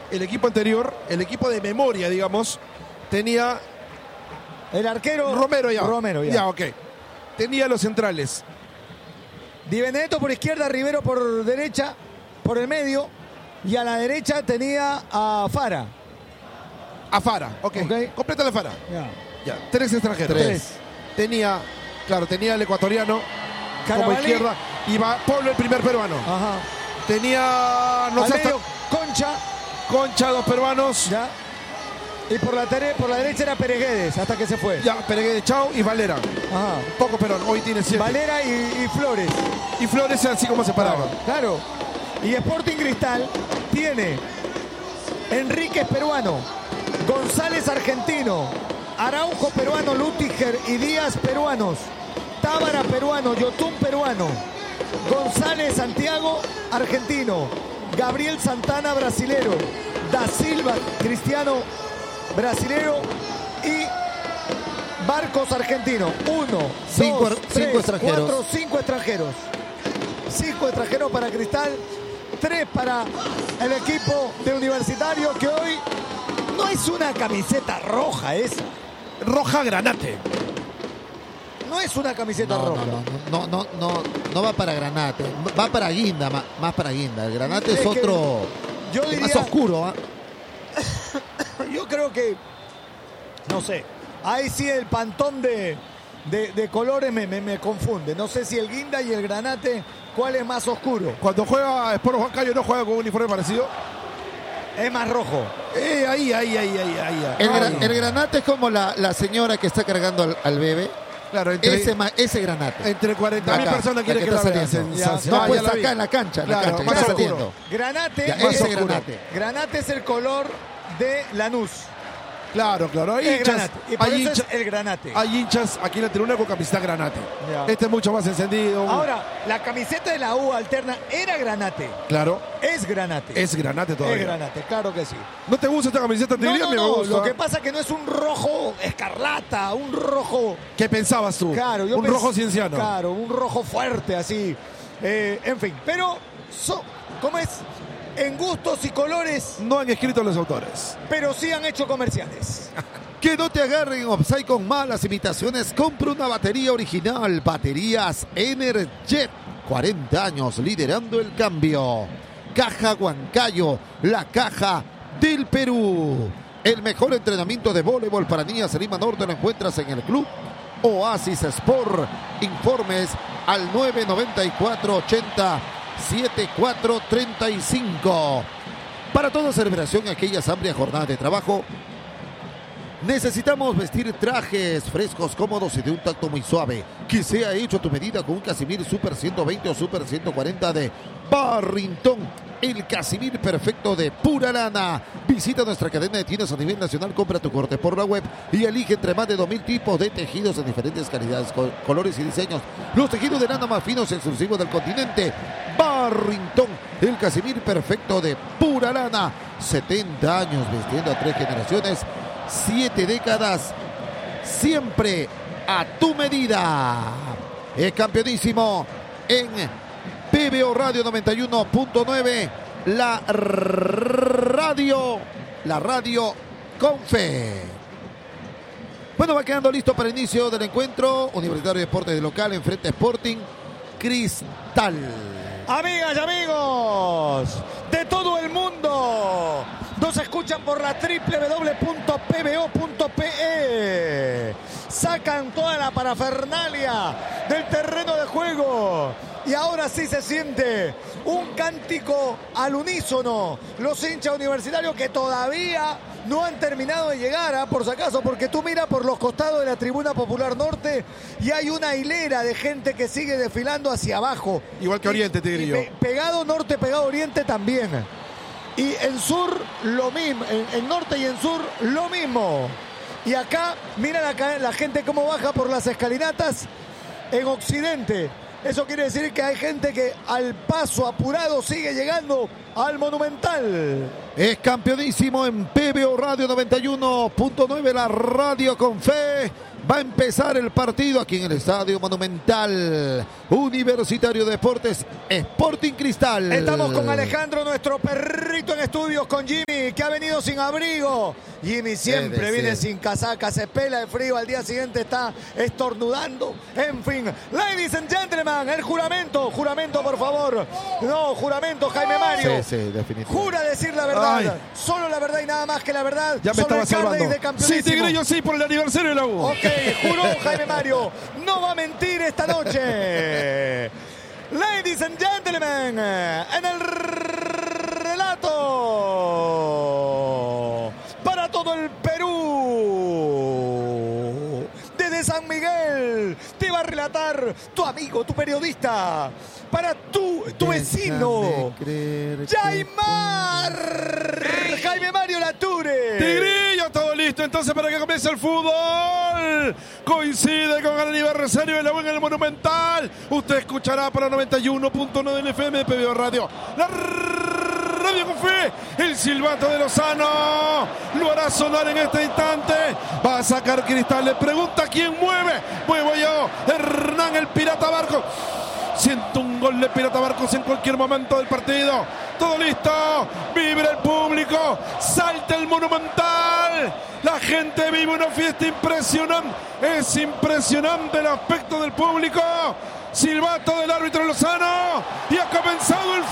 el equipo anterior, el equipo de memoria, digamos, tenía... El arquero... Romero ya. Ya, ok. Tenía los centrales. Di Benedetto por izquierda, Rivero por derecha, por el medio. Y a la derecha tenía a Fara. A Fara, ok. Completa la Fara. Ya, 3 extranjeros. 3. Tenía el ecuatoriano Carabalí. como izquierda. Y va Pablo, el primer peruano. Ajá. Tenía... Al medio, Concha, 2 peruanos. Ya. Y por la derecha era Pereguedes, hasta que se fue. Ya, Pereguedes, chao, y Valera. Ajá. Poco Perón, hoy tiene 7. Valera y Flores. Y Flores así como se paraban. Claro. Y Sporting Cristal tiene Enríquez peruano, González argentino, Araujo peruano, Lutiger y Díaz peruanos, Tábara peruano, Yotún peruano, González Santiago argentino, Gabriel Santana brasilero, Da Silva Cristiano brasilero y Barcos argentino. 5 extranjeros. 5 extranjeros. 5 extranjeros para Cristal, 3 para el equipo de Universitario, que hoy no es una camiseta roja esa. Roja granate. No es una camiseta roja. No va para Granate, va para Guinda, más para Guinda. El Granate es otro, yo diría, más oscuro. Yo creo que, no sé, ahí sí el pantón de colores me confunde. No sé si el Guinda y el Granate, ¿cuál es más oscuro? Cuando juega Sport Huancayo, ¿no juega con un uniforme parecido? Es más rojo. Ahí. El Granate es como la señora que está cargando al bebé. Claro, ese Granate. Entre 40.000 personas quiere que la vean. No, pues acá en la cancha. Claro, más saliendo. Granate, ese Granate. Granate es el color de Lanús. Claro. Hay hinchas. Y por eso es el Granate. Hay hinchas aquí en la tribuna con camiseta Granate. Ya. Este es mucho más encendido. Ahora, la camiseta de la U alterna era Granate. Claro. Es Granate. Es Granate todavía. Es Granate, claro que sí. ¿No te gusta esta camiseta? Te diría, me gusta. Lo que pasa es que no es un rojo escarlata, un rojo... ¿Qué pensabas tú? Claro, un rojo cienciano. Claro, un rojo fuerte así. En fin, pero... ¿Cómo es? En gustos y colores... No han escrito los autores. Pero sí han hecho comerciales. Que no te agarren offside con malas imitaciones. Compra una batería original. Baterías Energet. 40 años liderando el cambio. Caja Huancayo, la caja del Perú. El mejor entrenamiento de voleibol para niñas en Lima Norte lo encuentras en el club Oasis Sport. Informes al 994-80 7435. Para toda celebración, aquellas amplias jornadas de trabajo, necesitamos vestir trajes frescos, cómodos y de un tacto muy suave, que sea hecho a tu medida con un Casimir Super 120 o Super 140 de Barrington. El Casimir perfecto de pura lana. Visita nuestra cadena de tiendas a nivel nacional, compra tu corte por la web y elige entre más de 2000 tipos de tejidos en diferentes calidades, colores y diseños. Los tejidos de lana más finos y exclusivos del continente. Barrington, el Casimir perfecto de pura lana. 70 años vistiendo a 3 generaciones, 7 décadas, siempre a tu medida. Es campeonísimo en PBO Radio 91.9, la radio con fe. Bueno, va quedando listo para el inicio del encuentro. Universitario de Deportes de local enfrente a Sporting Cristal. Amigas y amigos de todo el mundo, nos escuchan por la www.pbo.pe. Sacan toda la parafernalia del terreno de juego. Y ahora sí se siente un cántico al unísono. Los hinchas universitarios que todavía no han terminado de llegar, por si acaso, porque tú miras por los costados de la Tribuna Popular Norte y hay una hilera de gente que sigue desfilando hacia abajo. Igual que Oriente, te diría yo. Pegado norte, pegado oriente también. Y en sur lo mismo, en norte y en sur lo mismo. Y acá, mira la gente cómo baja por las escalinatas en occidente. Eso quiere decir que hay gente que al paso apurado sigue llegando al Monumental. Es campeonísimo en PBO Radio 91.9, la radio con fe. Va a empezar el partido aquí en el Estadio Monumental. Universitario de Deportes, Sporting Cristal. Estamos con Alejandro, nuestro perrito en estudios, con Jimmy, que ha venido sin abrigo. Jimmy siempre viene sin casaca, se pela de frío, al día siguiente está estornudando. En fin, ladies and gentlemen, el juramento por favor. No, juramento, Jaime Mario. Sí, definitivamente. Jura decir la verdad, solo la verdad y nada más que la verdad. Ya me estaba salvando. Sí, Tigrillo, sí, por el aniversario de la U. Ok, juró Jaime Mario, no va a mentir esta noche. Ladies and gentlemen, en el relato para todo el Perú, desde San Miguel, te va a relatar tu amigo, tu periodista, para tu vecino, Yaimar Jaime Mario Lature. Tigrillo, todo listo entonces para que comience el fútbol. Coincide con el aniversario de la U en el Monumental. Usted escuchará por la 91.9 del FM de PBO Radio. La radio con fe. El silbato de Lozano lo hará sonar en este instante. Va a sacar Cristal. Le pregunta quién mueve. Muevo yo. Hernán, el Pirata Barcos. Siento un gol de Pirata Barcos en cualquier momento del partido. Todo listo. Vibra el público. Salta el Monumental. La gente vive una fiesta impresionante. Es impresionante el aspecto del público. Silbato del árbitro Lozano. Y ha comenzado el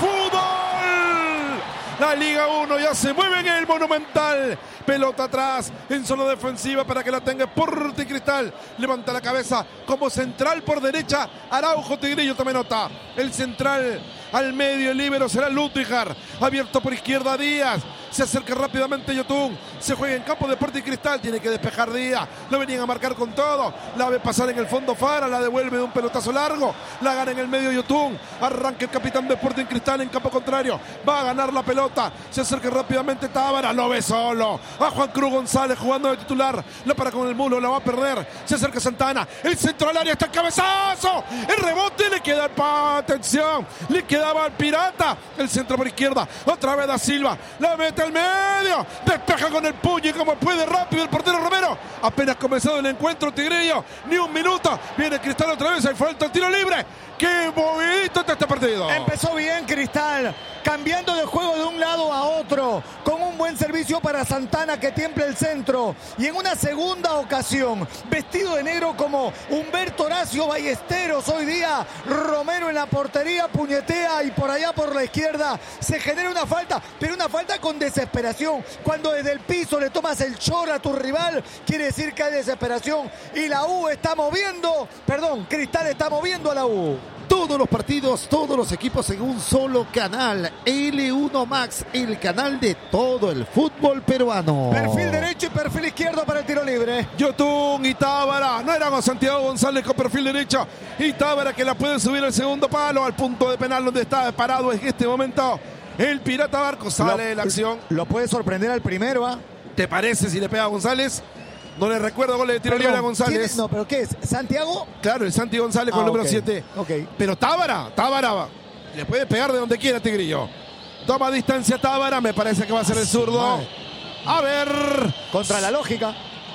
fútbol. La Liga 1 ya se mueve en el Monumental. Pelota atrás en zona defensiva para que la tenga Sporting Cristal. Levanta la cabeza como central por derecha. Araujo. Tigrillo también nota. El central al medio, el líbero será Ludwigar. Abierto por izquierda Díaz. Se acerca rápidamente Yotun. Se juega en campo de Sporting Cristal. Tiene que despejar Díaz. Lo venían a marcar con todo. La ve pasar en el fondo Fara. La devuelve de un pelotazo largo. La gana en el medio Yotun. Arranca el capitán de Sporting Cristal en campo contrario. Va a ganar la pelota. Se acerca rápidamente Tábara. Lo ve solo. A Juan Cruz González jugando de titular. La para con el mulo. La va a perder. Se acerca Santana. El centro al área. Está el cabezazo. El rebote. Le queda atención. Le quedaba al Pirata. El centro por izquierda. Otra vez Da Silva. La mete al medio. Despeja con el puño y como puede rápido el portero Romero. Apenas comenzado el encuentro, Tigrillo. Ni un minuto. Viene Cristal otra vez. Hay falta el tiro libre. ¡Qué movidito está este partido! Empezó bien Cristal, cambiando de juego de un lado a otro, con un buen servicio para Santana que tiembla el centro. Y en una segunda ocasión, vestido de negro como Humberto Horacio Ballesteros hoy día, Romero en la portería, puñetea y por allá por la izquierda se genera una falta, pero una falta con desesperación. Cuando desde el piso le tomas el chor a tu rival, quiere decir que hay desesperación. Y la U está moviendo, Cristal está moviendo a la U. Todos los partidos, todos los equipos en un solo canal. L1 Max, el canal de todo el fútbol peruano. Perfil derecho y perfil izquierdo para el tiro libre. Yotun y Tábara. No era Santiago González con perfil derecho. Y Tábara que la puede subir al segundo palo, al punto de penal donde está parado en este momento. El Pirata Barcos sale de la acción. Lo puede sorprender al primero, ¿ah? ¿Te parece si le pega a González? No le recuerdo goles de tiro libre a González. No, pero ¿qué es? ¿Santiago? Claro, el Santi González con el número 7. Okay. Pero Tábara le puede pegar de donde quiera, Tigrillo. Toma distancia Tábara, me parece que va a ser el zurdo. A ver. Contra la lógica.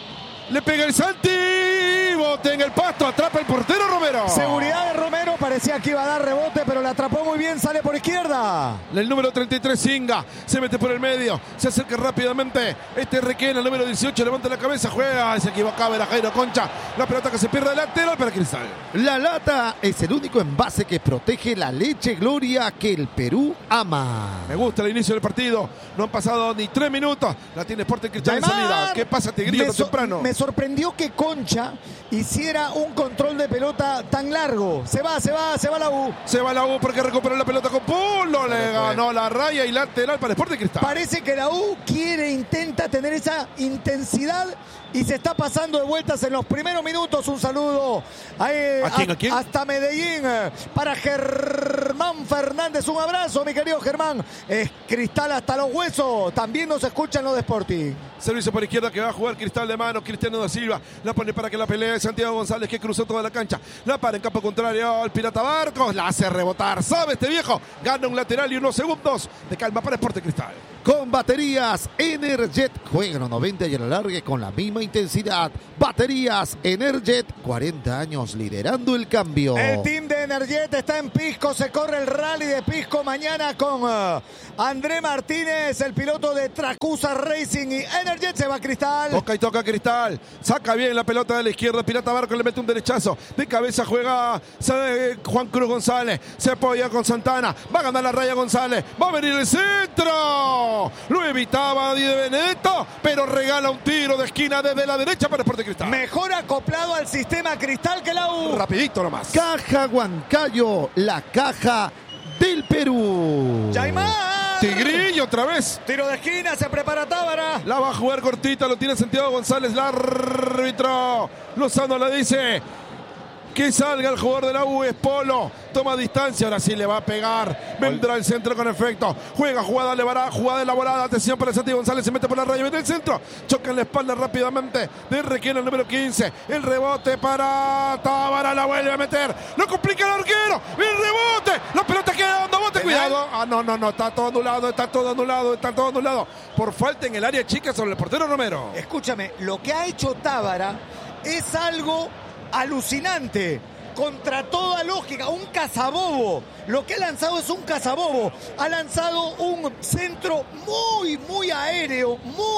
Le pega el Santi. Bote en el pasto. Atrapa el portero Romero. Seguridad de Romero. Parecía que iba a dar rebote, pero la atrapó muy bien. Sale por izquierda. El número 33, Singa. Se mete por el medio. Se acerca rápidamente. Requena, el número 18. Levanta la cabeza. Juega. Se equivocaba. Era Jairo Concha. La pelota que se pierde lateral para Cristal. La lata es el único envase que protege la leche Gloria que el Perú ama. Me gusta el inicio del partido. No han pasado ni 3 minutos. La tiene Sporting Cristal en salida. ¿Qué pasa, Tigrillo, temprano? Me sorprendió que Concha hiciera un control de pelota tan largo. Se va la U. Se va la U porque recuperó la pelota con Pulo. Le ganó la raya y lateral para Sporting Cristal. Parece que la U intenta tener esa intensidad y se está pasando de vueltas en los primeros minutos. Un saludo ¿A quién? Hasta Medellín para Germán Fernández. Un abrazo, mi querido Germán. Es Cristal hasta los huesos. También nos escuchan los de Sporting. Servicio por izquierda que va a jugar Cristal de mano. Cristiano da Silva la pone para que la pelee Santiago González, que cruzó toda la cancha. La para en campo contrario al Pirata Barcos. La hace rebotar. ¿Sabe este viejo? Gana un lateral y unos segundos de calma para Sporting Cristal. con baterías Energet. Juegan a 90 y a la larga con la misma intensidad. Baterías Energet, 40 años liderando el cambio. El team de Energet está en Pisco, se corre el rally de Pisco mañana con André Martínez, el piloto de Tracusa Racing, y Energet se va a Cristal. Toca y toca Cristal, saca bien la pelota de la izquierda, Pirata Barco le mete un derechazo, de cabeza juega Juan Cruz González, se apoya con Santana, va a ganar la raya González, va a venir el centro, lo evitaba Di Benedetto, pero regala un tiro de esquina desde la derecha para Sporting Cristal. Mejor acoplado al sistema Cristal que la U. Rapidito nomás. Caja Huancayo, la caja del Perú. Yaimar. Tigrillo otra vez. Tiro de esquina, se prepara Tábara. La va a jugar cortita, lo tiene Santiago González, el árbitro Lozano le dice que salga el jugador de la U, es Polo, toma distancia, ahora sí le va a pegar, vendrá el centro con efecto, juega jugada elaborada, atención para Santiago González, se mete por la raya, viene el centro, choca en la espalda rápidamente de Requena, el número 15, el rebote para Tábara, la vuelve a meter, lo complica el arquero, el rebote, la pelota queda dando bote, cuidado, no, está todo anulado, por falta en el área chica sobre el portero Romero. Escúchame, lo que ha hecho Tábara es algo alucinante, contra toda lógica, un cazabobo. Lo que ha lanzado es un cazabobo. Ha lanzado un centro muy aéreo,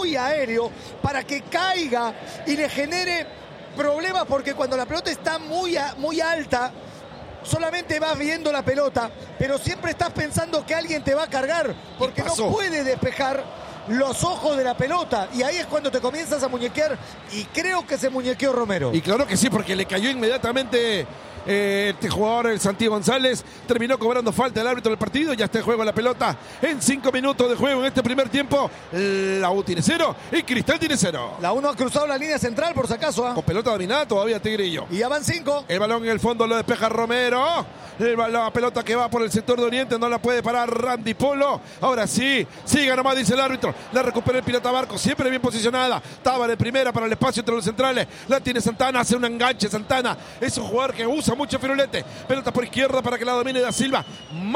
para que caiga y le genere problemas, porque cuando la pelota está muy alta, solamente vas viendo la pelota, pero siempre estás pensando que alguien te va a cargar, porque no puede despejar los ojos de la pelota, y ahí es cuando te comienzas a muñequear, y creo que se muñequeó Romero. Y claro que sí, porque le cayó inmediatamente este jugador, el Santiago González, terminó cobrando falta el árbitro del partido, ya está en juego la pelota en 5 minutos de juego en este primer tiempo. La U tiene 0 y Cristal tiene 0. La U no ha cruzado la línea central por si acaso, con pelota dominada todavía Tigrillo. Y ya van 5. El balón en el fondo lo despeja Romero. La pelota que va por el sector de Oriente no la puede parar Randy Polo. Ahora sí, siga nomás, dice el árbitro. La recupera el Pirata Barco, siempre bien posicionada. Tábara de primera para el espacio entre los centrales. La tiene Santana, hace un enganche. Santana es un jugador que usa mucho firulete. Pelota por izquierda para que la domine Da Silva.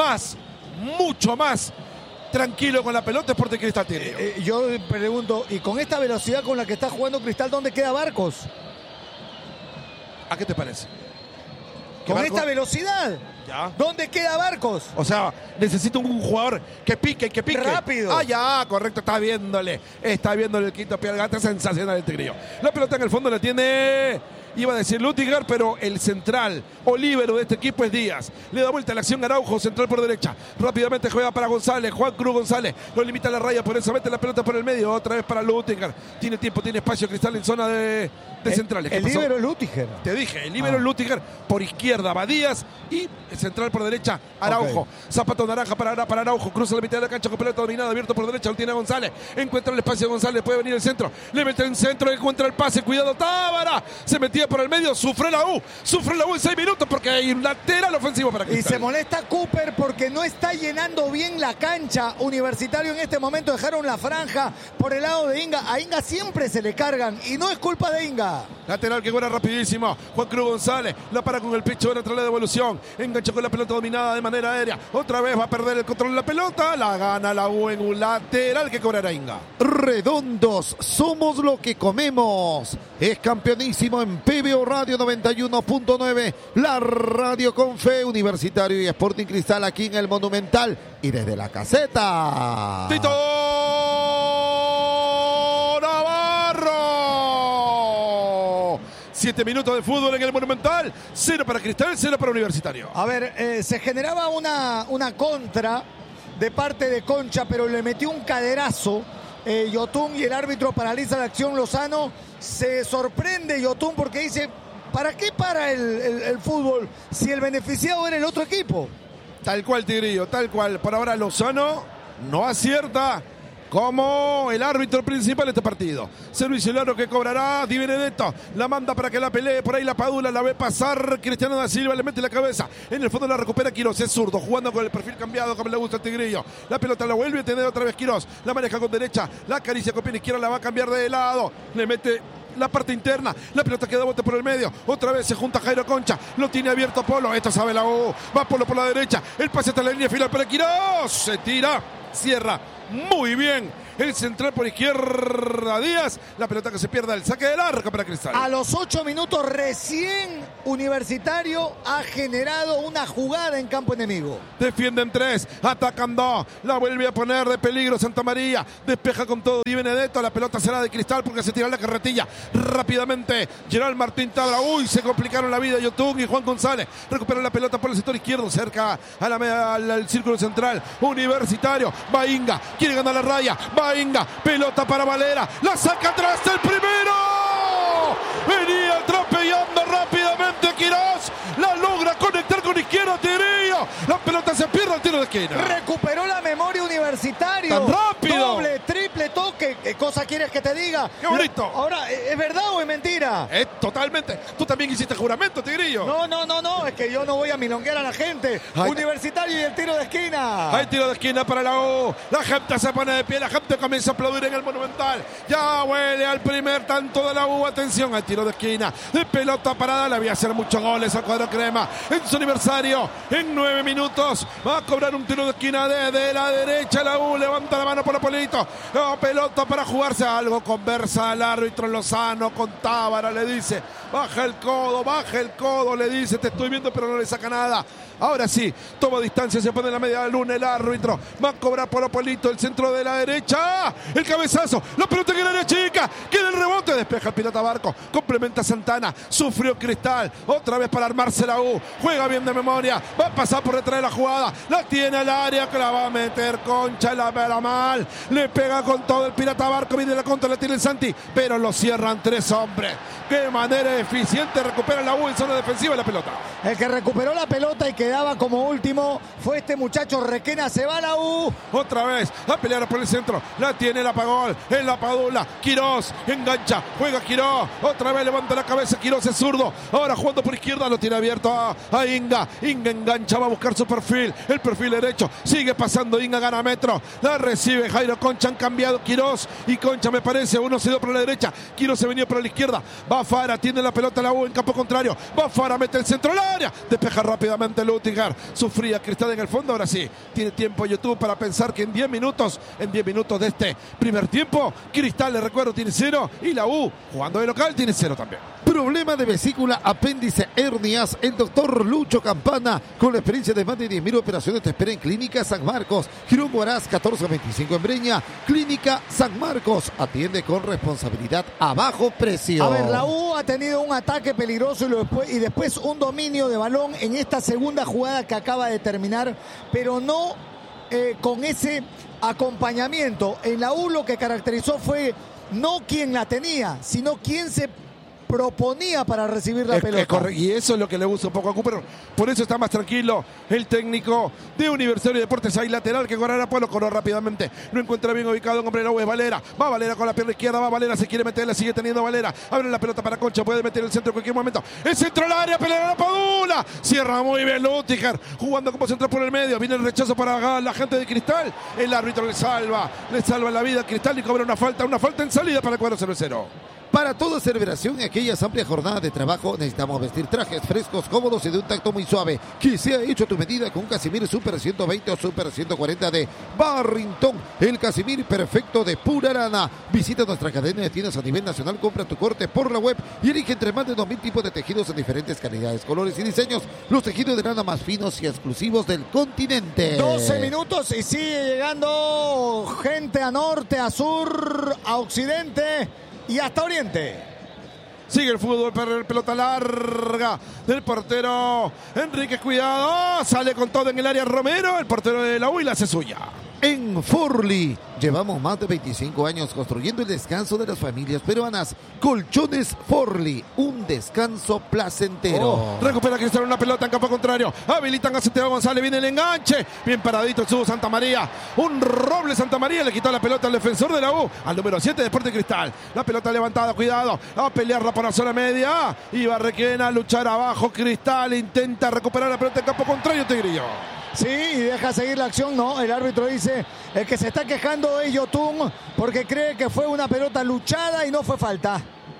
Mucho más tranquilo con la pelota Sporting Cristal tiene. Yo pregunto, y con esta velocidad con la que está jugando Cristal, ¿dónde queda Barcos? ¿A qué te parece? Con esta velocidad, ¿ya? ¿Dónde queda Barcos? O sea, necesito un jugador que pique. Rápido. Ya, correcto, está viéndole el quinto pie al gato, sensacional el Tigrillo. La pelota en el fondo la tiene, iba a decir Lutiger, pero el central o líbero de este equipo es Díaz. Le da vuelta a la acción Araujo, central por derecha. Rápidamente juega para González, Juan Cruz González. Lo limita a la raya, por eso mete la pelota por el medio. Otra vez para Lutiger. Tiene tiempo, tiene espacio Cristal en zona de centrales. El líbero es Lutiger. Te dije, el líbero es Lutiger. Por izquierda va Díaz y el central por derecha Araujo. Okay. Zapato naranja para Araujo. Cruza la mitad de la cancha con pelota dominada. Abierto por derecha, lo tiene González. Encuentra el espacio de González. Puede venir el centro. Le mete en centro. Encuentra el pase. Cuidado, Tábara. Se metía por el medio. Sufre la U en 6 minutos porque hay un lateral ofensivo para Cristal. Y se molesta Cooper porque no está llenando bien la cancha. Universitario en este momento dejaron la franja por el lado de Inga. A Inga siempre se le cargan y no es culpa de Inga. Lateral que juega rapidísimo. Juan Cruz González la para con el pecho, entra la devolución. Engancha con la pelota dominada de manera aérea. Otra vez va a perder el control de la pelota. La gana la U en un lateral que cobrará Inga. Redondos, somos lo que comemos. Es campeonísimo en PBO Radio 91.9. La radio con fe, Universitario y Sporting Cristal aquí en el Monumental. Y desde la caseta, Tito Navarro. 7 minutos de fútbol en el Monumental. 0 para Cristal, 0 para Universitario. A ver, se generaba una contra de parte de Concha, pero le metió un caderazo Yotun y el árbitro paraliza la acción. Lozano se sorprende Yotun porque dice: ¿para qué para el fútbol si el beneficiado era el otro equipo? Tal cual, Tigrillo, tal cual. Por ahora Lozano no acierta como el árbitro principal de este partido. Servicio largo que cobrará Di Benedetto. La manda para que la pelee. Por ahí la Padula la ve pasar. Cristiano Da Silva le mete la cabeza. En el fondo la recupera Quirós. Es zurdo, jugando con el perfil cambiado como le gusta al Tigrillo. La pelota la vuelve a tener otra vez Quirós. La maneja con derecha. La acaricia con pierna izquierda. La va a cambiar de lado. Le mete la parte interna, la pelota queda bote por el medio, otra vez se junta Jairo Concha, lo tiene abierto Polo, esto sabe la U, va Polo por la derecha, el pase hasta la línea final para Quirós, se tira cierra muy bien el central por izquierda Díaz. La pelota que se pierda, el saque del arco para Cristal. A los 8 minutos recién Universitario ha generado una jugada en campo enemigo. Defienden 3, atacan 2, la vuelve a poner de peligro Santa María, despeja con todo Di Benedetto, la pelota será de Cristal porque se tira la carretilla rápidamente. Gerald Martín Tabla, se complicaron la vida Yotun y Juan González, recupera la pelota por el sector izquierdo, cerca a al círculo central. Universitario, Bainga, quiere ganar la raya, Bainga, pelota para Valera, la saca atrás el primero, venía atropellando rápidamente Quirós, la logra conectar con izquierda Tigrillo, la pelota se pierde al tiro de esquina. Recuperó la memoria Universitario. ¡Tan rápido! Doble, triple toque. ¿Qué cosa quieres que te diga? ¡Qué bonito! Ahora, ¿es verdad o es mentira? Totalmente. Tú también hiciste juramento, Tigrillo. No, es que yo no voy a milonguear a la gente. Ay. Universitario y el tiro de esquina. Hay tiro de esquina para la U. La gente se pone de pie, la gente comienza a aplaudir en el Monumental. Ya huele al primer tanto de la U. Atención al tiro de esquina. De pelota parada, le voy a hacer muchos goles al cuadro crema. En su aniversario, en 9 minutos, va a cobrar un tiro de esquina desde la derecha. La U levanta la mano por Apolito. La pelota para jugarse algo. Conversa al árbitro Lozano con Tábara. Le dice, baja el codo, le dice, te estoy viendo, pero no le saca nada. Ahora sí, toma distancia, se pone en la media luna el árbitro. Va a cobrar por Apolito, el centro de la derecha. El cabezazo, la pelota que la chica. Queda el rebote, despeja el Pirata Barco. Complementa Santana, sufrió Cristal. Otra vez para armarse la U. Juega bien de memoria, va a pasar por detrás de la jugada. La tiene al área, que la va a meter Concha, la pega mal. Le pega con todo el Pirata Barco, viene la contra, la tiene el Santi. Pero lo cierran 3 hombres. Qué manera eficiente recupera la U en zona defensiva la pelota. El que recuperó la pelota y quedaba como último fue este muchacho Requena. Se va la U. Otra vez a pelear por el centro. La tiene la Pagol en la Padula. Quirós engancha. Juega Quirós. Otra vez levanta la cabeza. Quirós es zurdo. Ahora jugando por izquierda. Lo tiene abierto a Inga. Inga engancha. Va a buscar su perfil. El perfil derecho. Sigue pasando. Inga gana metro. La recibe Jairo Concha. Han cambiado Quirós y Concha, me parece. Uno se dio por la derecha. Quirós se venía por la izquierda. Va Fara. Tiene la pelota la U en campo contrario. Va Fara. Mete el centro al área. Despeja rápidamente Lutiger. Sufría Cristal en el fondo. Ahora sí, tiene tiempo YouTube para pensar que en 10 minutos de este primer tiempo, Cristal, le recuerdo, tiene 0 y la U, jugando de local, tiene 0 también. Problema de vesícula, apéndice, hernias. El doctor Lucho Campana, con la experiencia de más de 10.000 operaciones, te espera en Clínica San Marcos. Girón Huaraz, 1425 en Breña. Clínica San Marcos. Atiende con responsabilidad a bajo precio. A ver, la U ha tenido un ataque peligroso y después un dominio de balón en esta segunda jugada que acaba de terminar, pero no con ese acompañamiento. En la U lo que caracterizó fue no quien la tenía, sino quien se proponía para recibir la pelota. Y eso es lo que le gusta un poco a Cooper. Por eso está más tranquilo el técnico de Universitario de Deportes. Hay lateral que correrá, pues lo corrió rápidamente. No encuentra bien ubicado un hombre de la U, es Valera. Va Valera con la pierna izquierda, va Valera, se quiere meter, la sigue teniendo Valera. Abre la pelota para Concha, puede meter el centro en cualquier momento. El centro al área, pelea la Padula. Cierra muy bien Lutiger, jugando como central por el medio. Viene el rechazo para la gente de Cristal. El árbitro le salva la vida a Cristal y cobra una falta en salida para el cuadro 0-0. Para toda celebración y aquellas amplias jornadas de trabajo necesitamos vestir trajes frescos, cómodos y de un tacto muy suave, que sea hecho a tu medida con un Casimir Super 120 o Super 140 de Barrington, el Casimir perfecto de pura lana. Visita nuestra cadena de tiendas a nivel nacional, compra tu corte por la web y elige entre más de 2.000 tipos de tejidos en diferentes calidades, colores y diseños. Los tejidos de lana más finos y exclusivos del continente. 12 minutos y sigue llegando gente a norte, a sur, a occidente y hasta oriente. Sigue el fútbol, pelota larga del portero Enrique, cuidado, sale con todo en el área Romero, el portero de la U, y la hace suya. En Forli llevamos más de 25 años construyendo el descanso de las familias peruanas. Colchones Forli, un descanso placentero. Recupera Cristiano una pelota en campo contrario. Habilitan a Santiago González, viene el enganche. Bien paradito estuvo Santa María. Un roble Santa María, le quitó la pelota al defensor de la U, al número 7 de Deportes Cristal. La pelota levantada, cuidado, a pelearla por la zona media. Iba Requena a luchar abajo. Cristal intenta recuperar la pelota en campo contrario, Tigrillo. Sí, y deja seguir la acción, no, el árbitro dice, el que se está quejando es Yotun porque cree que fue una pelota luchada y no fue falta.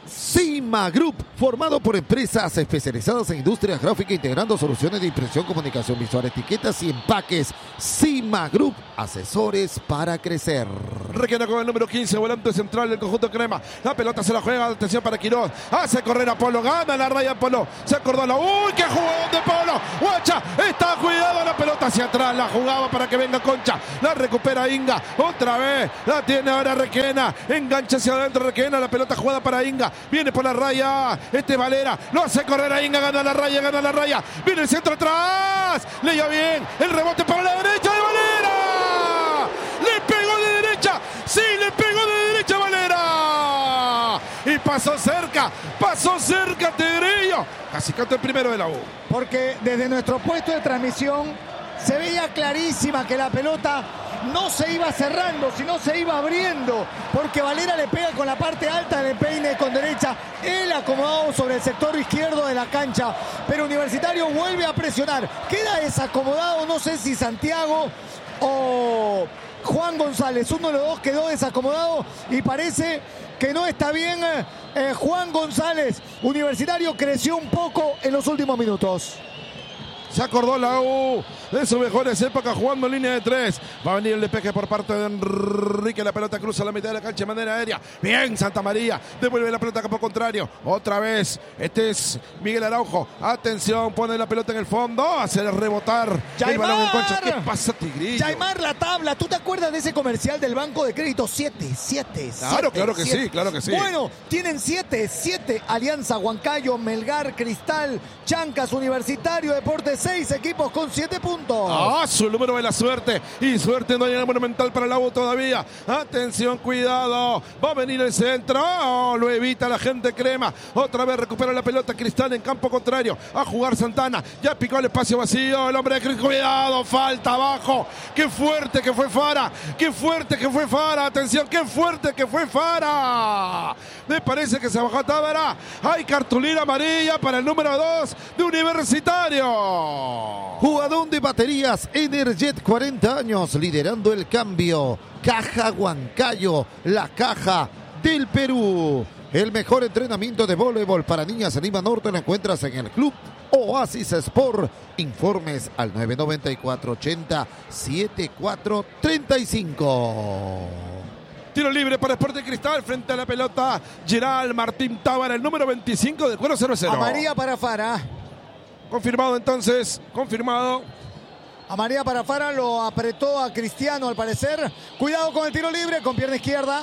Cima Group, formado por empresas especializadas en industrias gráficas integrando soluciones de impresión, comunicación visual, etiquetas y empaques. Cima Group, asesores para crecer. Requena con el número 15, volante central del conjunto crema. La pelota se la juega, atención para Quiroz. Hace correr a Polo, gana la raya Polo. Se acordó la... ¡Uy, qué jugador de Polo! Guacha, está cuidado, la pelota hacia atrás. La jugaba para que venga Concha. La recupera Inga. Otra vez, la tiene ahora Requena. Engancha hacia adentro Requena, la pelota jugada para Inga. Viene por la raya, Valera, lo hace correr a Inga, gana la raya, viene el centro atrás, leía bien, el rebote para la derecha de Valera, le pegó de derecha, sí, le pegó de derecha Valera, y pasó cerca, Tigrillo, casi canta el primero de la U. Porque desde nuestro puesto de transmisión se veía clarísima que la pelota no se iba cerrando, sino se iba abriendo, porque Valera le pega con la parte alta del peine con derecha, él acomodado sobre el sector izquierdo de la cancha, pero Universitario vuelve a presionar, queda desacomodado, no sé si Santiago o Juan González, uno de los dos quedó desacomodado y parece que no está bien Juan González. Universitario creció un poco en los últimos minutos. Se acordó la U de sus mejores épocas jugando en línea de 3. Va a venir el despeje por parte de Enrique. La pelota cruza la mitad de la cancha de manera aérea. Bien, Santa María. Devuelve la pelota a campo contrario. Otra vez. Este es Miguel Araujo. Atención, pone la pelota en el fondo. Hace rebotar el balón en concha. ¿Qué pasa, Tigrillo? Yaimar la tabla. ¿Tú te acuerdas de ese comercial del Banco de Crédito? 7. Claro que sí. Bueno, tienen 7. Alianza, Huancayo, Melgar, Cristal, Chancas, Universitario, Deportes. 6 equipos con 7 puntos. Su número de la suerte. Y suerte no hay en el Monumental para la U todavía. Atención, cuidado. Va a venir el centro. Lo evita la gente crema. Otra vez recupera la pelota Cristal en campo contrario. A jugar Santana. Ya picó el espacio vacío. El hombre de Cristal. Cuidado. Falta abajo. Qué fuerte que fue Fara. Atención. Qué fuerte que fue Fara. Me parece que se bajó Tábara. Hay cartulina amarilla para el número 2 de Universitario. Jugador de baterías Energet, 40 años, liderando el cambio. Caja Huancayo, la caja del Perú. El mejor entrenamiento de voleibol para niñas en Lima Norte lo encuentras en el Club Oasis Sport. Informes al 994-80-7435. Tiro libre para Sporting Cristal frente a la pelota. Giral Martín Tábara, el número 25 del cuero 0-0. Amarilla para Fara. Confirmado entonces, Amarilla para Fara, lo apretó a Cristiano al parecer. Cuidado con el tiro libre, con pierna izquierda.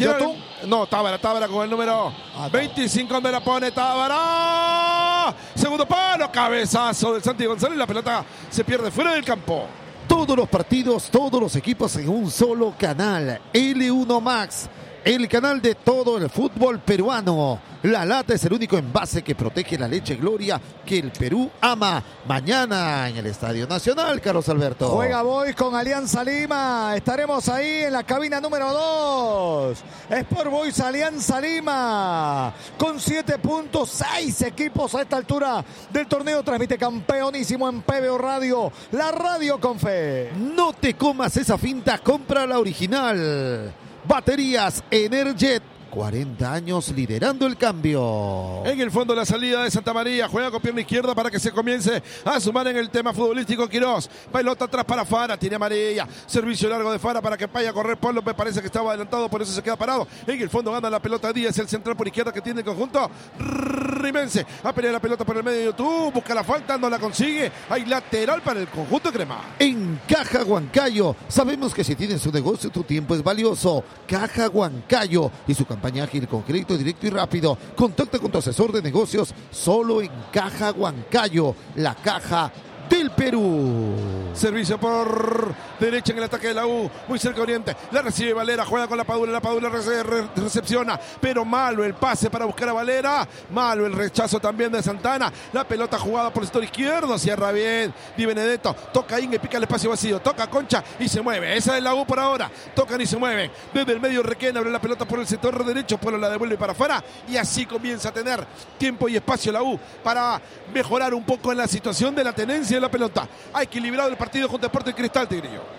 Tábara con el número 25, donde la pone Tábara. Segundo palo, cabezazo del Santi González. La pelota se pierde fuera del campo. Todos los partidos, todos los equipos en un solo canal. L1 Max, el canal de todo el fútbol peruano. La lata es el único envase que protege la leche Gloria que el Perú ama. Mañana en el Estadio Nacional, Carlos Alberto. Juega Boys con Alianza Lima. Estaremos ahí en la cabina número 2. Sport Boys Alianza Lima. Con 7 puntos, 6 equipos a esta altura del torneo. Transmite campeonísimo en PBO Radio. La radio con fe. No te comas esa finta, compra la original. Baterías Energet. 40 años liderando el cambio. En el fondo la salida de Santa María. Juega con pierna izquierda para que se comience a sumar en el tema futbolístico Quiroz. Pelota atrás para Fara. Tiene amarilla. Servicio largo de Fara para que vaya a correr Polo. Me parece que estaba adelantado, por eso se queda parado. En el fondo gana la pelota Díaz. El central por izquierda que tiene el conjunto rimense. A pelear la pelota por el medio de YouTube. Busca la falta. No la consigue. Hay lateral para el conjunto crema. En Caja Huancayo. Sabemos que si tienes un negocio, tu tiempo es valioso. Caja Huancayo y su campaña ágil con crédito directo y rápido. Contacta con tu asesor de negocios solo en Caja Huancayo, la caja del Perú. Servicio por derecha en el ataque de la U, muy cerca de Oriente. La recibe Valera, juega con la Padula recepciona, pero malo el pase para buscar a Valera. Malo el rechazo también de Santana. La pelota jugada por el sector izquierdo, cierra bien Di Benedetto, toca Inga y pica el espacio vacío, toca Concha y se mueve. Esa es la U por ahora, tocan y se mueven. Desde el medio Requena abre la pelota por el sector derecho, Pueblo la devuelve para afuera y así comienza a tener tiempo y espacio la U para mejorar un poco en la situación de la tenencia de la pelota. Ha equilibrado el partido con Deportes Cristal, Tigrillo.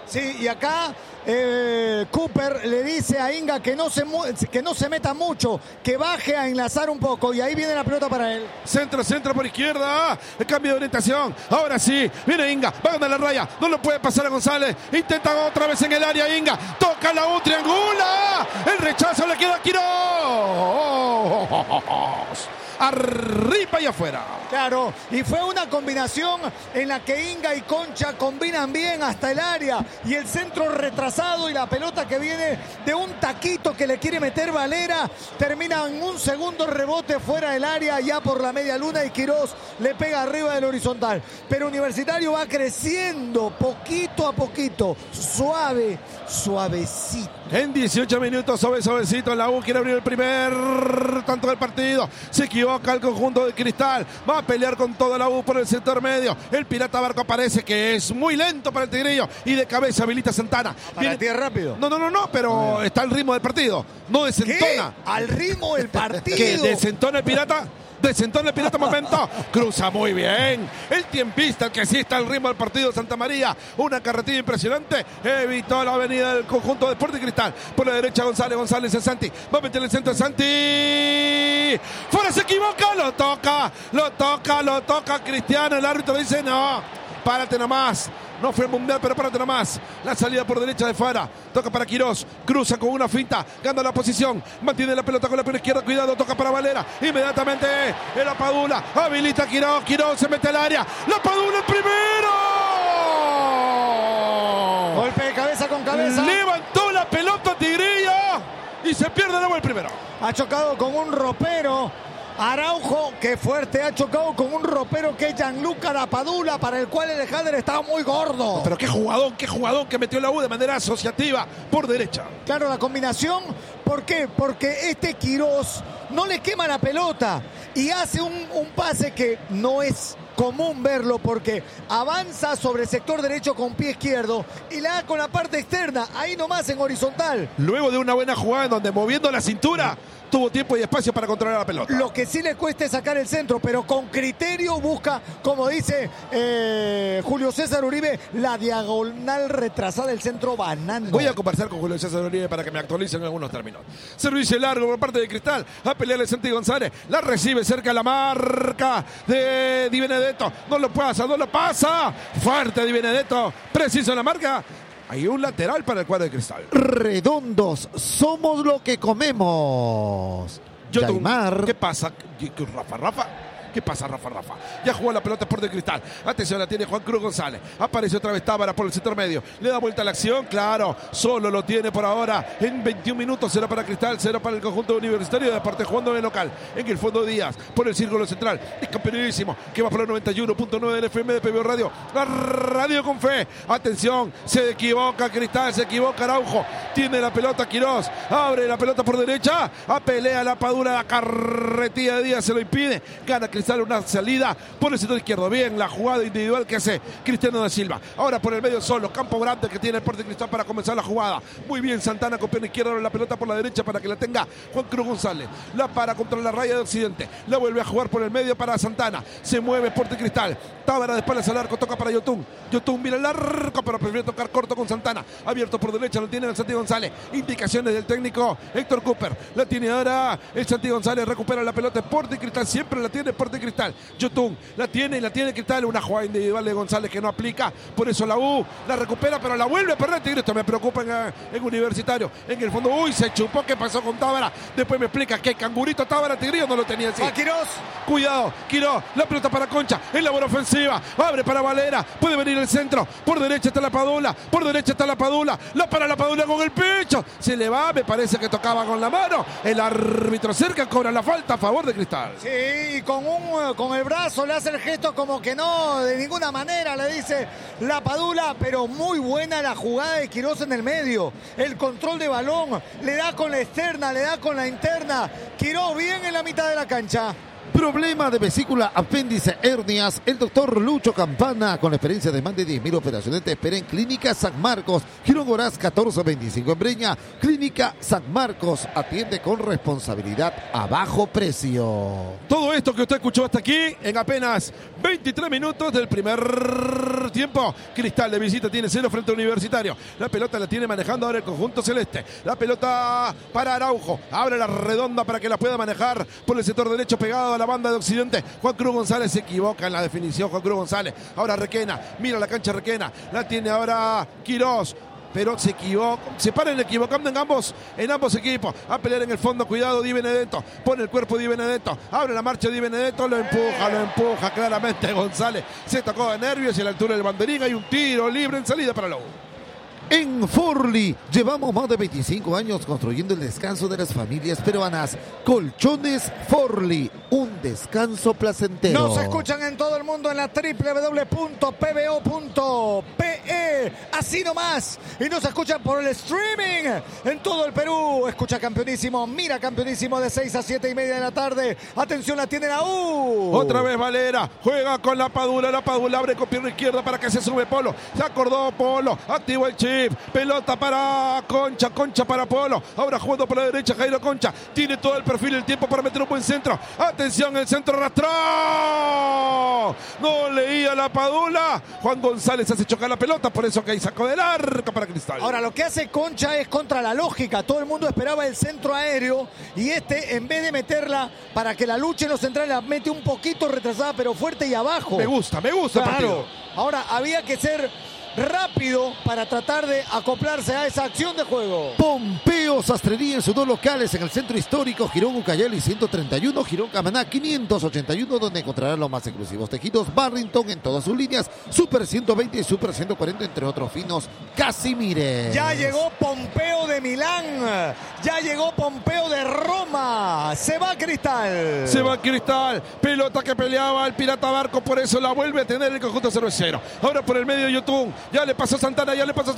Sí, y acá Cooper le dice a Inga que no se meta mucho, que baje a enlazar un poco, y ahí viene la pelota para él. Centro por izquierda, el cambio de orientación, ahora sí, viene Inga, va a ganar la raya, no lo puede pasar a González, intenta otra vez en el área Inga, toca la U, triangula, el rechazo le queda a Quiroz, arriba y afuera. Claro, y fue una combinación en la que Inga y Concha combinan bien hasta el área, y el centro retrasado y la pelota que viene de un taquito que le quiere meter Valera, termina en un segundo rebote fuera del área, ya por la media luna, y Quiroz le pega arriba del horizontal. Pero Universitario va creciendo poquito a poquito, suavecito. En 18 minutos, suavecito, la U quiere abrir el primer tanto del partido. Se equivoca el conjunto de Cristal. Va a pelear con toda la U por el sector medio. El Pirata Barco parece que es muy lento para el Tigrillo. Y de cabeza habilita Santana. ¿Para ti es rápido? No, pero está al ritmo del partido. No desentona. ¿Qué? ¿Al ritmo del partido? ¿Que desentona el Pirata? Desentona el Pirata, momento, cruza muy bien, el tiempista que sí está al ritmo del partido, Santa María, una carretilla impresionante, evitó la avenida del conjunto de Sporting Cristal, por la derecha González es Santi, va a meter el centro de Santi, fuera, se equivoca, lo toca Cristiano, el árbitro dice no, párate nomás. No fue el mundial, pero párate nomás. La salida por derecha de Fara. Toca para Quiroz. Cruza con una finta. Gana la posición. Mantiene la pelota con la pierna izquierda. Cuidado. Toca para Valera. Inmediatamente la Padula. Habilita a Quiroz. Quiroz se mete al área. La Padula el primero. Golpe de cabeza con cabeza. Levantó la pelota Tigrillo. Y se pierde de nuevo el primero. Ha chocado con un ropero. Araujo, qué fuerte, ha chocado con un ropero que es Gianluca Lapadula, para el cual el Alejandro estaba muy gordo. Pero qué jugadón que metió la U de manera asociativa por derecha. Claro, la combinación, ¿por qué? Porque este Quiroz no le quema la pelota y hace un pase que no es común verlo, porque avanza sobre el sector derecho con pie izquierdo y la da con la parte externa, ahí nomás en horizontal. Luego de una buena jugada en donde moviendo la cintura tuvo tiempo y espacio para controlar la pelota. Lo que sí le cuesta es sacar el centro, pero con criterio busca, como dice Julio César Uribe, la diagonal retrasada del centro banando. Voy a conversar con Julio César Uribe para que me actualicen algunos términos. Servicio largo por parte de Cristal, a pelearle Santi González, la recibe cerca de la marca de Di Benedetto, no lo pasa, fuerte Di Benedetto, preciso en la marca. Hay un lateral para el cuadro de Cristal. Redondos, somos lo que comemos. Yaimar. ¿Qué pasa? Rafa. ¿Qué pasa, Rafa? Ya jugó la pelota por de Cristal. Atención, la tiene Juan Cruz González. Aparece otra vez Tábara por el sector medio. Le da vuelta a la acción. Claro, solo lo tiene por ahora. En 21 minutos será para Cristal, será para el conjunto universitario. De aparte jugando de local. En el fondo Díaz, por el círculo central. Es campeonísimo, que va por el 91.9 del FM de PBO Radio. La radio con fe. Atención, se equivoca Cristal, se equivoca Araujo. Tiene la pelota Quiroz. Abre la pelota por derecha. A pelea la Padula, la carretilla de Díaz se lo impide. Gana Cristal una salida por el sector izquierdo. Bien, la jugada individual que hace Cristiano da Silva. Ahora por el medio solo, campo grande que tiene el Sporting Cristal para comenzar la jugada. Muy bien, Santana con pierna izquierda, la pelota por la derecha para que la tenga Juan Cruz González. La para contra la raya de Occidente. La vuelve a jugar por el medio para Santana. Se mueve Sporting Cristal. Tábara de espaldas al arco, toca para Yotun. Yotun mira el arco, pero prefiere tocar corto con Santana. Abierto por derecha, lo tiene el Santi González. Indicaciones del técnico Héctor Cooper. La tiene ahora el Santi González. Recupera la pelota Sporting Cristal. Siempre la tiene Sporting Cristal. Yotun la tiene Cristal. Una jugada individual de González que no aplica. Por eso la U la recupera, pero la vuelve a perder Tigre. Esto me preocupa en Universitario. En el fondo, se chupó. ¿Qué pasó con Tábara? Después me explica que Cangurito Tábara Tigrillo no lo tenía así. Quiroz. Cuidado, Quiroz. La pelota para Concha. En labor ofensiva. Abre para Valera. Puede venir el centro. Por derecha está la Padula. La para la Padula con el pecho. Se le va. Me parece que tocaba con la mano. El árbitro cerca cobra la falta a favor de Cristal. Sí, y con el brazo le hace el gesto como que no, de ninguna manera, le dice la Padula, pero muy buena la jugada de Quiroz en el medio. El control de balón, le da con la externa, le da con la interna. Quiroz bien en la mitad de la cancha. Problema de vesícula, apéndice, hernias. El doctor Lucho Campana, con la experiencia de más de 10.000 operaciones, te espera en Clínica San Marcos, Girón Orás 1425 en Breña. Clínica San Marcos atiende con responsabilidad a bajo precio. Todo esto que usted escuchó hasta aquí en apenas 23 minutos del primer tiempo. Cristal de visita tiene 0 frente a Universitario. La pelota la tiene manejando ahora el conjunto celeste. La pelota para Araujo. Abre la redonda para que la pueda manejar por el sector derecho pegado a la banda de Occidente. Juan Cruz González se equivoca en la definición. Juan Cruz González. Ahora Requena. Mira la cancha Requena. La tiene ahora Quirós. Pero se equivoca, se paran equivocando en ambos equipos. A pelear en el fondo, cuidado Di Benedetto. Pone el cuerpo Di Benedetto. Abre la marcha Di Benedetto, lo empuja claramente González. Se tocó de nervios y a la altura del banderín hay un tiro libre en salida para Lobo. En Forli llevamos más de 25 años construyendo el descanso de las familias peruanas. Colchones Forli, un descanso placentero. Nos escuchan en todo el mundo en la www.pbo.pe. Así nomás. Y nos escuchan por el streaming en todo el Perú. Escucha Campeonísimo, mira Campeonísimo de 6 a 7 y media de la tarde. Atención, la tiene la U. Otra vez Valera, juega con la Padula abre con pierna izquierda para que se sube Polo. Se acordó Polo, activó el chip. Pelota para Concha para Polo. Ahora jugando por la derecha Jairo Concha. Tiene todo el perfil, el tiempo para meter un buen centro. Atención, el centro arrastró. No leía la Padula. Juan González hace chocar la pelota, por eso que ahí sacó del arco para Cristal. Ahora lo que hace Concha es contra la lógica. Todo el mundo esperaba el centro aéreo y en vez de meterla para que la luche en los centrales, la mete un poquito retrasada pero fuerte y abajo. Me gusta claro. el partido. Ahora había que ser rápido para tratar de acoplarse a esa acción de juego. Pompeo Sastrería en sus dos locales en el centro histórico, Girón Ucayali 131, Girón Camaná 581, donde encontrarán los más exclusivos tejidos Barrington en todas sus líneas, Super 120 y Super 140, entre otros finos Casimires. Ya llegó Pompeo de Milán, ya llegó Pompeo de Roma, se va Cristal. Pelota que peleaba el Pirata Barco, por eso la vuelve a tener el conjunto cervecero. Ahora por el medio Yotun. Ya le pasó Santana.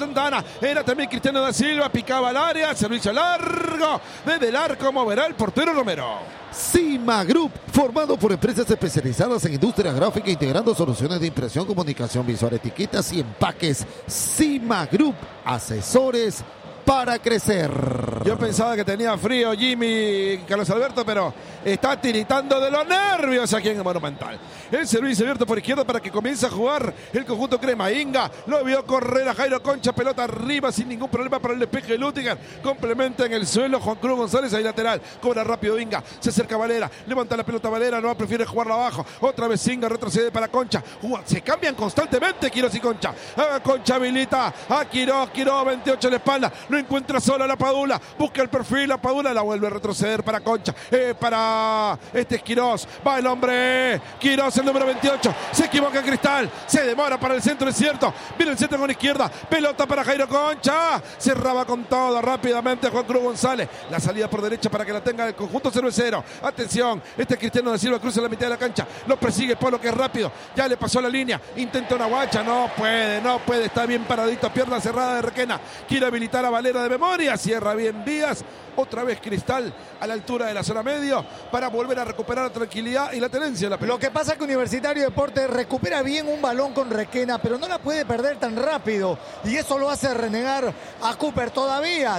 Era también Cristiano da Silva. Picaba al área. Servicio largo. Desde el arco moverá el portero Romero. Cima Group, formado por empresas especializadas en industria gráfica, integrando soluciones de impresión, comunicación visual, etiquetas y empaques. Cima Group, asesores para crecer. Yo pensaba que tenía frío Jimmy Carlos Alberto, pero está tiritando de los nervios aquí en el Monumental. El servicio abierto por izquierda para que comience a jugar el conjunto Crema. Inga lo vio correr a Jairo Concha, pelota arriba sin ningún problema para el despeje de Lutiger. Complementa en el suelo Juan Cruz González, ahí lateral. Cobra rápido Inga, se acerca Valera, levanta la pelota Valera, no prefiere jugarla abajo. Otra vez Inga retrocede para Concha. Se cambian constantemente Quirós y Concha. Concha habilita a Quirós, 28 en la espalda. No encuentra sola la Padula, busca el perfil, la Padula la vuelve a retroceder para Concha, para es Quirós, va el hombre Quirós, el número 28, se equivoca Cristal, se demora para el centro, es cierto, viene el centro con izquierda, pelota para Jairo Concha, cerraba con todo rápidamente Juan Cruz González, la salida por derecha para que la tenga el conjunto cervecero. Atención, Cristiano da Silva cruza la mitad de la cancha, lo persigue Polo, que es rápido, ya le pasó la línea, intenta una guacha, no puede, está bien paradito, pierna cerrada de Requena, quiere habilitar a Valera de memoria, cierra bien Díaz, otra vez Cristal a la altura de la zona medio para volver a recuperar la tranquilidad y la tenencia de la pelota. Lo que pasa es que Universitario Deportes recupera bien un balón con Requena, pero no la puede perder tan rápido y eso lo hace renegar a Cooper todavía.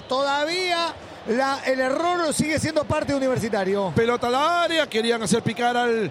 El error sigue siendo parte de Universitario. Pelota al área, querían hacer picar al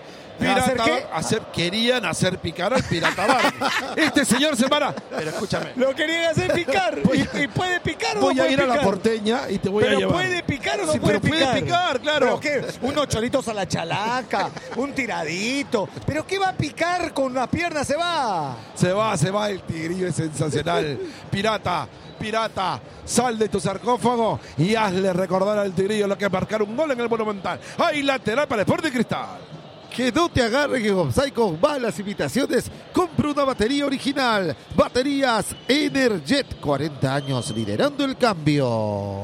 querían hacer picar al Pirata Barco. Este señor se para. Pero escúchame. Lo querían hacer picar. ¿Y puede picar o no puede picar? Voy a ir picar? A la Porteña y te voy a llevar. ¿Pero puede picar o no sí, puede picar? Puede picar, claro. ¿Pero qué? Unos cholitos a la chalaca, un tiradito. ¿Pero qué va a picar con las piernas? Se va. El tigrillo es sensacional. Pirata, sal de tu sarcófago y hazle recordar al tigrillo lo que es marcar un gol en el Monumental. Hay lateral para el Sporting Cristal. Que no te agarren en offside con malas imitaciones. Compra una batería original. Baterías Energet, 40 años liderando el cambio.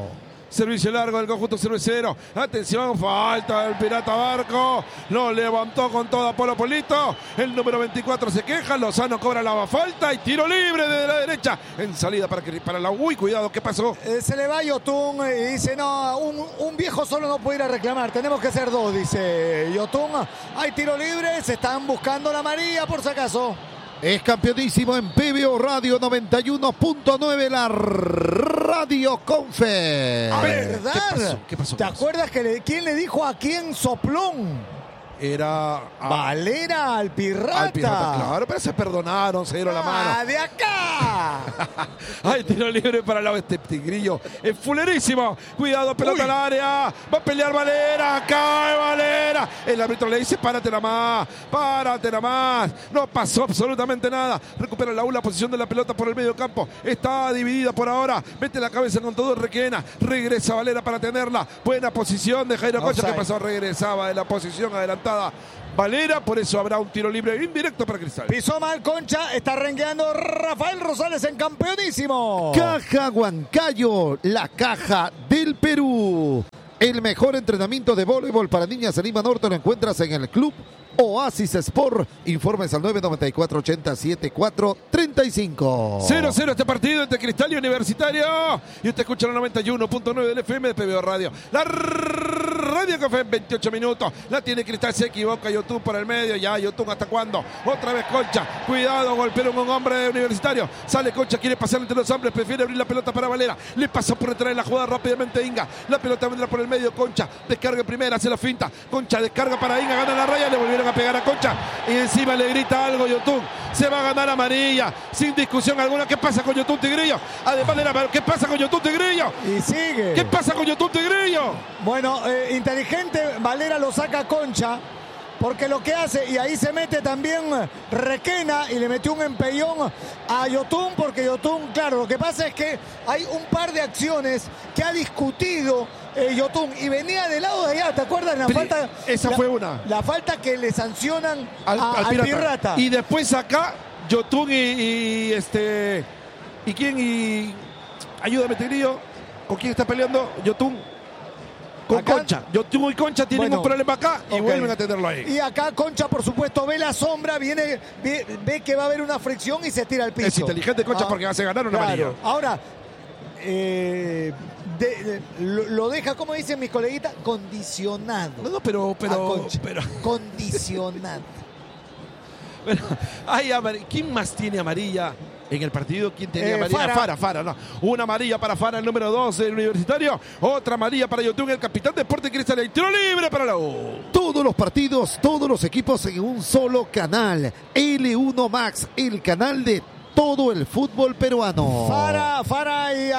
Servicio largo del conjunto cervecero. Atención, falta del Pirata Barco. Lo levantó con toda Polo Polito. El número 24 se queja. Lozano cobra la falta y tiro libre desde la derecha. En salida para la... Uy, cuidado, ¿qué pasó? Se le va Yotun y dice, no, un viejo solo no puede ir a reclamar. Tenemos que ser dos, dice Yotun. Hay tiro libre, se están buscando la amarilla por si acaso. Es campeonísimo en PBO Radio 91.9, la Radio Confe. ¿Verdad? ¿Qué pasó? ¿Te acuerdas quién le dijo a quién soplón? Era Valera al Pirrata. Claro, pero se perdonaron, se dieron la mano. ¡De acá! Hay tiro libre para este tigrillo. Es fulerísimo. Cuidado, pelota al área. Va a pelear Valera. Cae Valera. El árbitro le dice, párate nada más. No pasó absolutamente nada. Recupera la posición de la pelota por el medio campo. Está dividida por ahora. Mete la cabeza con todo Requena. Regresa Valera para tenerla. Buena posición de Jairo Concha. ¿Qué pasó? Regresaba de la posición adelantada Valera, por eso habrá un tiro libre indirecto para Cristal. Pisó mal Concha, está rengueando Rafael Rosales en campeonísimo. Caja Huancayo, la caja del Perú. El mejor entrenamiento de voleibol para niñas en Lima Norte lo encuentras en el Club Oasis Sport. Informes al 994-80-74-35. 0-0 este partido entre Cristal y Universitario. Y usted escucha la 91.9 del FM de PBO Radio. La Radio Café en 28 minutos. La tiene Cristal, se equivoca Yotun por el medio. Ya Yotun, ¿hasta cuándo? Otra vez Concha. Cuidado, golpearon un hombre de Universitario. Sale Concha, quiere pasar entre los hombres. Prefiere abrir la pelota para Valera. Le pasa por detrás de la jugada rápidamente Inga. La pelota vendrá por el medio. Concha descarga primera, hace la finta. Concha descarga para Inga, gana la raya. Le volvieron a pegar a Concha. Y encima le grita algo Yotun. Se va a ganar amarilla. Sin discusión alguna. ¿Qué pasa con Yotun Tigrillo? Además de ¿qué pasa con Yotun Tigrillo? Y sigue. ¿Qué pasa con Yotun Tigrillo? Bueno, inteligente, Valera lo saca a Concha, porque lo que hace, y ahí se mete también Requena, y le metió un empellón a Yotun, porque Yotun, claro, lo que pasa es que hay un par de acciones que ha discutido Yotun, y venía del lado de allá, ¿te acuerdas? Esa fue una. La falta que le sancionan al Pirrata. Y después acá, Yotun y quién, y ayúdame Tigrillo, ¿con quién está peleando? Yotun. Con acá, Concha. Yotun y Concha tienen un problema acá y vuelven a tenerlo ahí. Y acá Concha, por supuesto, ve la sombra, ve que va a haber una fricción y se tira al piso. Es inteligente Concha porque hace ganar una amarilla. Ahora, lo deja, como dicen mis coleguitas, condicionado. No, pero condicionado. Bueno, ¿quién más tiene amarilla en el partido? ¿Quién tenía amarilla? Fara, no. Una amarilla para Fara, el número 2 del Universitario. Otra amarilla para Yotun, el capitán de Deportes Cristal. Y tiro libre para la U. Todos los partidos, todos los equipos en un solo canal. L1 Max, el canal de todo el fútbol peruano. Fara y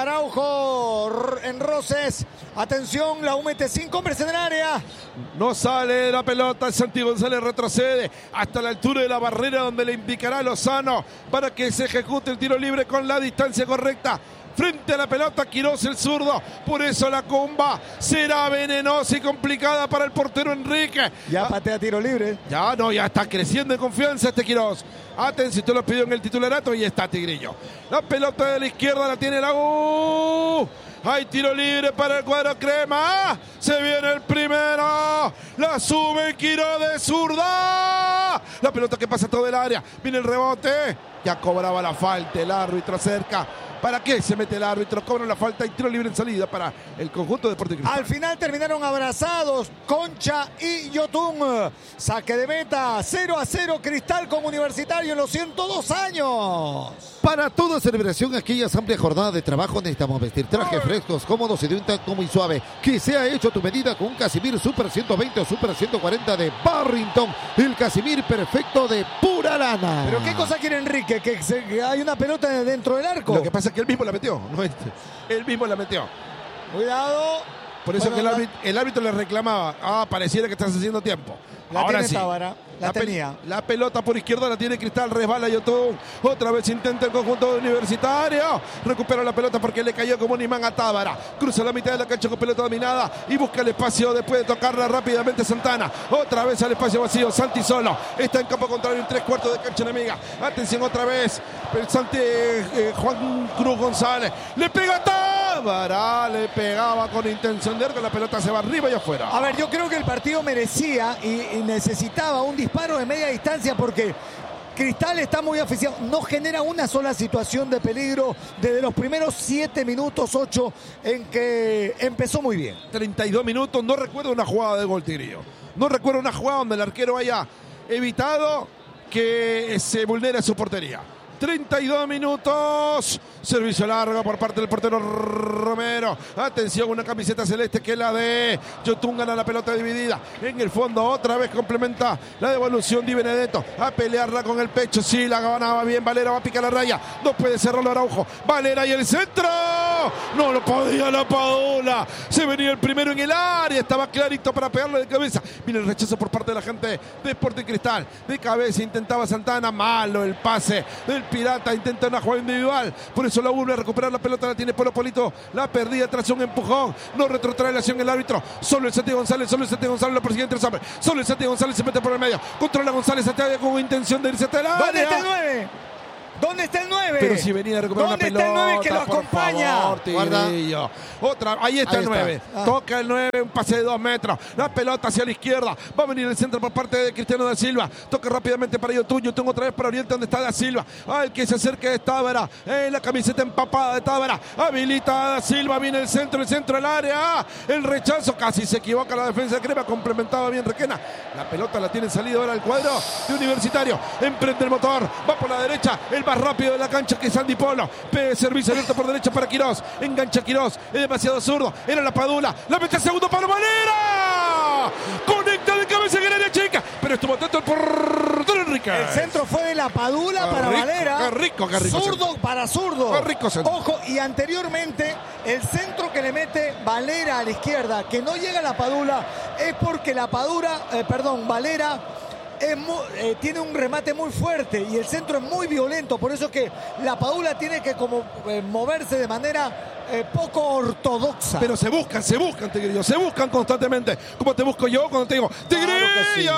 Araujo en roces. Atención, la U mete 5 hombres en el área. No sale la pelota, Santi González retrocede hasta la altura de la barrera donde le indicará Lozano para que se ejecute el tiro libre con la distancia correcta. Frente a la pelota, Quirós el zurdo. Por eso la comba será venenosa y complicada para el portero Enrique. Ya patea tiro libre. Ya está creciendo en confianza este Quirós. Atención, te lo pidió en el titularato y está Tigrillo. La pelota de la izquierda la tiene la U. Hay tiro libre para el cuadro crema. Se viene el primero. La sube Quirós de zurda. La pelota que pasa todo el área. Viene el rebote. Ya cobraba la falta el árbitro cerca. ¿Para qué se mete el árbitro? Cobran la falta y tiro libre en salida para el conjunto de Deportes Cristal. Al final terminaron abrazados Concha y Yotun. Saque de meta, 0-0 Cristal con Universitario en los 102 años. Para toda celebración, aquellas amplias jornadas de trabajo, necesitamos vestir trajes frescos, cómodos y de un tacto muy suave. Que sea hecho a tu medida con un Casimir Super 120 o Super 140 de Barrington. El Casimir perfecto de pura lana. ¿Pero qué cosa quiere Enrique? ¿Que hay una pelota dentro del arco? Lo que pasa es que él mismo la metió. No él mismo la metió. Cuidado. Por eso que el árbitro le reclamaba. Pareciera que estás haciendo tiempo. Ahora sí. Tábara. La tenía. La pelota por izquierda la tiene Cristal, resbala Yotun. Otra vez intenta el conjunto Universitario. Recupera la pelota porque le cayó como un imán a Tábara. Cruza la mitad de la cancha con pelota dominada y busca el espacio después de tocarla rápidamente Santana. Otra vez al espacio vacío. Santi solo. Está en campo contrario en 3/4 de cancha enemiga. Atención otra vez. Juan Cruz González. Le pega a Tábara le pegaba con intención de arco, la pelota se va arriba y afuera. A ver, yo creo que el partido merecía y necesitaba un disparo de media distancia porque Cristal está muy aficionado, no genera una sola situación de peligro desde los primeros 7 minutos, 8 en que empezó muy bien. 32 minutos, no recuerdo una jugada de gol, Tigrillo. No recuerdo una jugada donde el arquero haya evitado que se vulnere su portería. 32 minutos, servicio largo por parte del portero Romero. Atención, una camiseta celeste que es la de Yotun, gana la pelota dividida. En el fondo otra vez complementa la devolución Di Benedetto. A pelearla con el pecho, sí, la ganaba bien Valera, va a picar la raya. No puede cerrarlo Araujo. Valera y el centro. No lo podía la Padula. Se venía el primero en el área, estaba clarito para pegarle de cabeza. Viene el rechazo por parte de la gente de Sporting Cristal. De cabeza intentaba Santana, malo el pase del Pirata, intenta una jugada individual, por eso la vuelve a recuperar la pelota, la tiene Polo Polito, la perdida tras un empujón, no retrotrae la acción el árbitro, solo el Santi González lo persigue entre los hombres, solo el Santi González se mete por el medio, controla González Santiago con intención de irse hasta el área. ¿Dónde está el 9? ¿Dónde está el 9? Pero si venía a recuperar una pelota. ¿Dónde está el 9 que lo acompaña? Otra, ahí está el 9. Toca el 9, un pase de 2 metros. La pelota hacia la izquierda. Va a venir el centro por parte de Cristiano da Silva. Toca rápidamente para Yotun. Yotun otra vez para Oriente, donde está da Silva. El que se acerca es Tábara. La camiseta empapada de Tábara. Habilita a da Silva. Viene el centro del área. El rechazo. Casi se equivoca la defensa de Crema. Complementaba bien Requena. La pelota la tiene salida ahora el cuadro de Universitario. Emprende el motor. Va por la derecha. El más rápido de la cancha que es Sandy Polo. Servicio abierto por derecha para Quirós. Engancha Quirós. Es demasiado zurdo. Era la Padula. La mete al segundo palo. Valera. Conecta de cabeza en el área chica. Pero estuvo atento el portero Enrique. El centro fue de la Padula para Valera. Qué rico. Zurdo para zurdo. Qué rico centro. Ojo, y anteriormente el centro que le mete Valera a la izquierda, que no llega a la Padula, es porque la Padula, Valera tiene un remate muy fuerte y el centro es muy violento, por eso es que la Padula tiene que moverse de manera poco ortodoxa. Pero se buscan, Tigrillo, se buscan constantemente, como te busco yo cuando te digo ¡Tigrillo!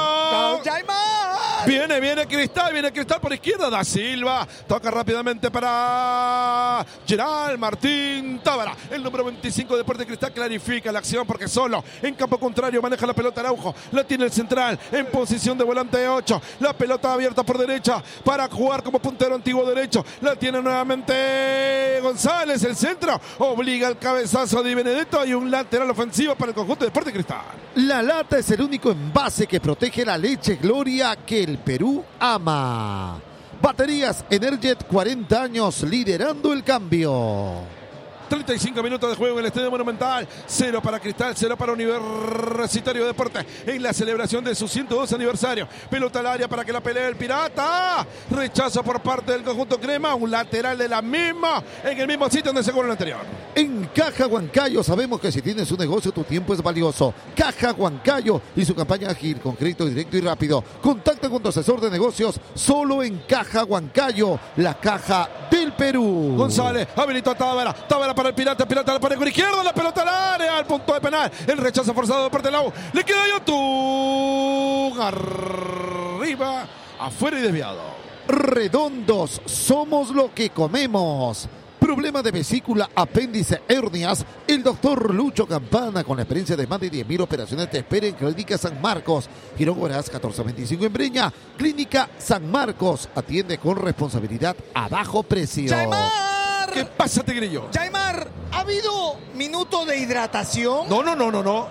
Viene Cristal por izquierda, da Silva, toca rápidamente para Gerald Martín Tábara, el número 25 de Sporting Cristal, clarifica la acción porque solo en campo contrario maneja la pelota Araujo, la tiene el central en posición de volante de 8, la pelota abierta por derecha para jugar como puntero antiguo derecho, la tiene nuevamente González, el centro, obliga el cabezazo de Benedetto y un lateral ofensivo para el conjunto de Sporting Cristal. La lata es el único envase que protege la leche Gloria que el Perú ama. Baterías Energet, 40 años liderando el cambio. 35 minutos de juego en el Estadio Monumental. 0 para Cristal, 0 para Universitario Deportes en la celebración de su 102 aniversario. Pelota al área para que la pelee el Pirata. Rechazo por parte del conjunto Crema. Un lateral de la misma en el mismo sitio donde se jugó el anterior. En Caja Huancayo sabemos que si tienes un negocio tu tiempo es valioso. Caja Huancayo y su campaña ágil con crédito directo y rápido. Contacta con tu asesor de negocios solo en Caja Huancayo, la caja del Perú. González habilitó a Tábara para el Pirata la pared con izquierda, la pelota al área, al punto de penal, el rechazo forzado de parte de la U, le queda Yotun, arriba, afuera y desviado. Redondos, somos lo que comemos. Problema de vesícula, apéndice, hernias. El doctor Lucho Campana, con la experiencia de más de 10.000 operaciones, te espera en Clínica San Marcos. Girón Goraz 1425 en Breña. Clínica San Marcos. Atiende con responsabilidad a bajo precio. ¡Jaimar! ¿Qué pasa, Tigrillo? Jaimar, ¿ha habido minuto de hidratación? No.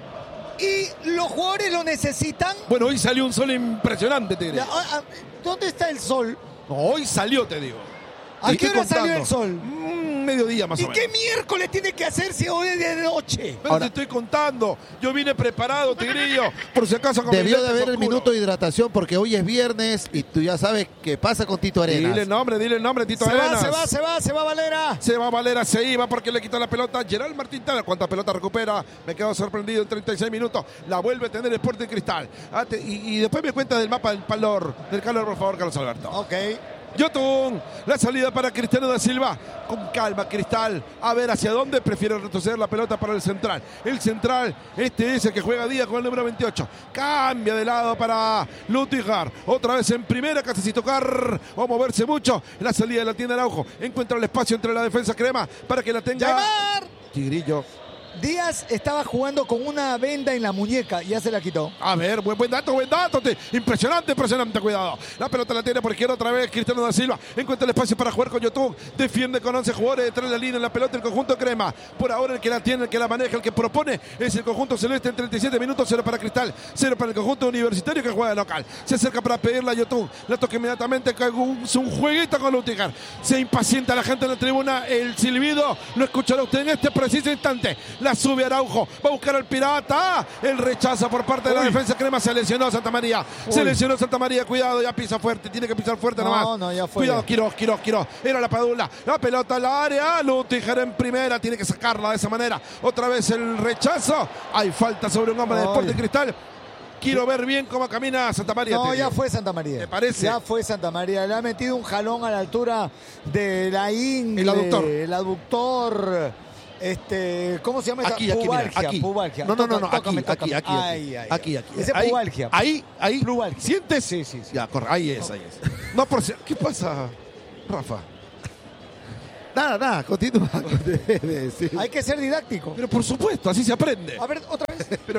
¿Y los jugadores lo necesitan? Bueno, hoy salió un sol impresionante, Tigrillo. ¿Dónde está el sol? No, hoy salió, te digo. ¿A qué hora salió el sol? Mediodía más o menos. ¿Y qué miércoles tiene que hacer si hoy es de noche? Pero te estoy contando. Yo vine preparado, Tigrillo. Por si acaso. Debió de haber el minuto de hidratación porque hoy es viernes y tú ya sabes qué pasa con Tito Arenas. Dile el nombre, Tito Arenas. Se va Valera. Se va Valera, se iba porque le quitó la pelota. Gerald Martín Tábara, ¿cuánta pelota recupera? Me quedo sorprendido en 36 minutos. La vuelve a tener el Sporting Cristal. Y después me cuenta del mapa del calor, por favor, Carlos Alberto. Ok. Yotun, la salida para Cristiano da Silva. Con calma, Cristal. A ver hacia dónde prefiere retroceder la pelota para el central. El central, este es el que juega Díaz con el número 28. Cambia de lado para Lutigar. Otra vez en primera, casi sin tocar o moverse mucho. La salida la tiene Araujo. Encuentra el espacio entre la defensa crema para que la tenga ¡Llamar! Tigrillo. Díaz estaba jugando con una venda en la muñeca y ya se la quitó. A ver, buen dato. Impresionante, cuidado. La pelota la tiene por izquierda otra vez Cristiano da Silva. Encuentra el espacio para jugar con Yotun. Defiende con 11 jugadores detrás de la línea en la pelota el conjunto crema. Por ahora el que la tiene, el que la maneja, el que propone es el conjunto celeste en 37 minutos. 0 para Cristal, 0 para el conjunto universitario que juega de local. Se acerca para pedirle a Yotun. La toca inmediatamente, es un jueguito con Lutigar. Se impacienta la gente en la tribuna. El silbido lo escuchará usted en este preciso instante. La sube Araujo, va a buscar al Pirata, el rechazo por parte de la defensa crema. Se lesionó Santa María, cuidado, ya pisa fuerte, tiene que pisar fuerte nomás. No, ya fue. Cuidado, Quirós, era la Padula, la pelota al área, Lutiger en primera, tiene que sacarla de esa manera. Otra vez el rechazo, hay falta sobre un hombre de Sporting Cristal. Quiero ver bien cómo camina Santa María. No, ya fue Santa María. ¿Te parece? Ya fue Santa María. Le ha metido un jalón a la altura de la ingle. El aductor. ¿Cómo se llama esa? Aquí, aquí. Pubalgia. No, Tócame. Aquí. Esa es pubalgia. Ahí. Pubalgia. ¿Sientes? Sí. Ya, corre, ahí es. No, ¿qué pasa, Rafa? Nada, continúa. Sí. Hay que ser didáctico. Pero por supuesto, así se aprende. A ver, otra vez. Pero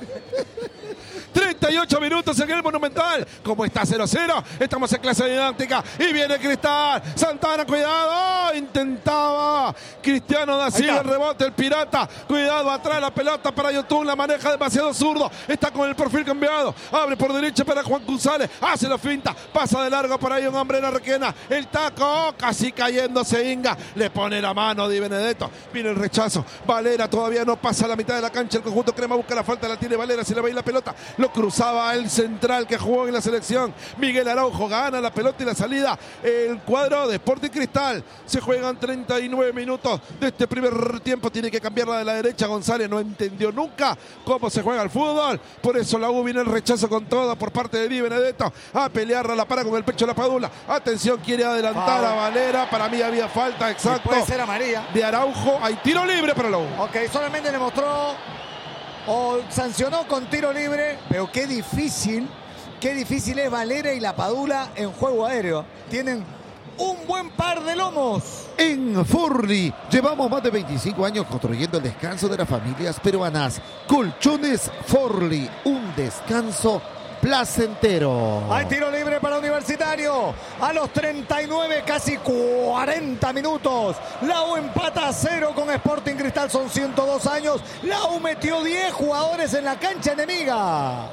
38 minutos en el Monumental. Como está 0-0, estamos en clase didáctica. Y viene Cristal. Santana, cuidado. Intentaba Cristiano da Silva el rebote, el Pirata. Cuidado, atrás la pelota para Yotun. La maneja demasiado zurdo. Está con el perfil cambiado. Abre por derecha para Juan González. Hace la finta. Pasa de largo por ahí un hombre en la requena. El taco. Casi cayéndose Inga. Le pone la mano Di Benedetto. Viene el rechazo. Valera todavía no pasa a la mitad de la cancha. El conjunto crema busca la falta. La tiene Valera. Se le va a ir la pelota. Lo cruzaba el central que jugó en la selección. Miguel Araujo gana la pelota y la salida. El cuadro de Sporting Cristal. Se juegan 39 minutos de este primer tiempo. Tiene que cambiarla de la derecha. González no entendió nunca cómo se juega el fútbol. Por eso la U viene el rechazo con todo por parte de Di Benedetto. A pelearla, la para con el pecho de la Padula. Atención, quiere adelantar a Valera. Para mí había falta, exacto. Puede ser amarilla. De Araujo. Hay tiro libre para la U. Ok, solamente le mostró o sancionó con tiro libre, pero qué difícil es Valera y la Padula en juego aéreo. Tienen un buen par de lomos. En Forli llevamos más de 25 años construyendo el descanso de las familias peruanas. Colchones Forli, un descanso placentero. Hay tiro libre para Universitario. A los 39, casi 40 minutos. La U empata a 0 con Sporting Cristal. Son 102 años. La U metió 10 jugadores en la cancha enemiga.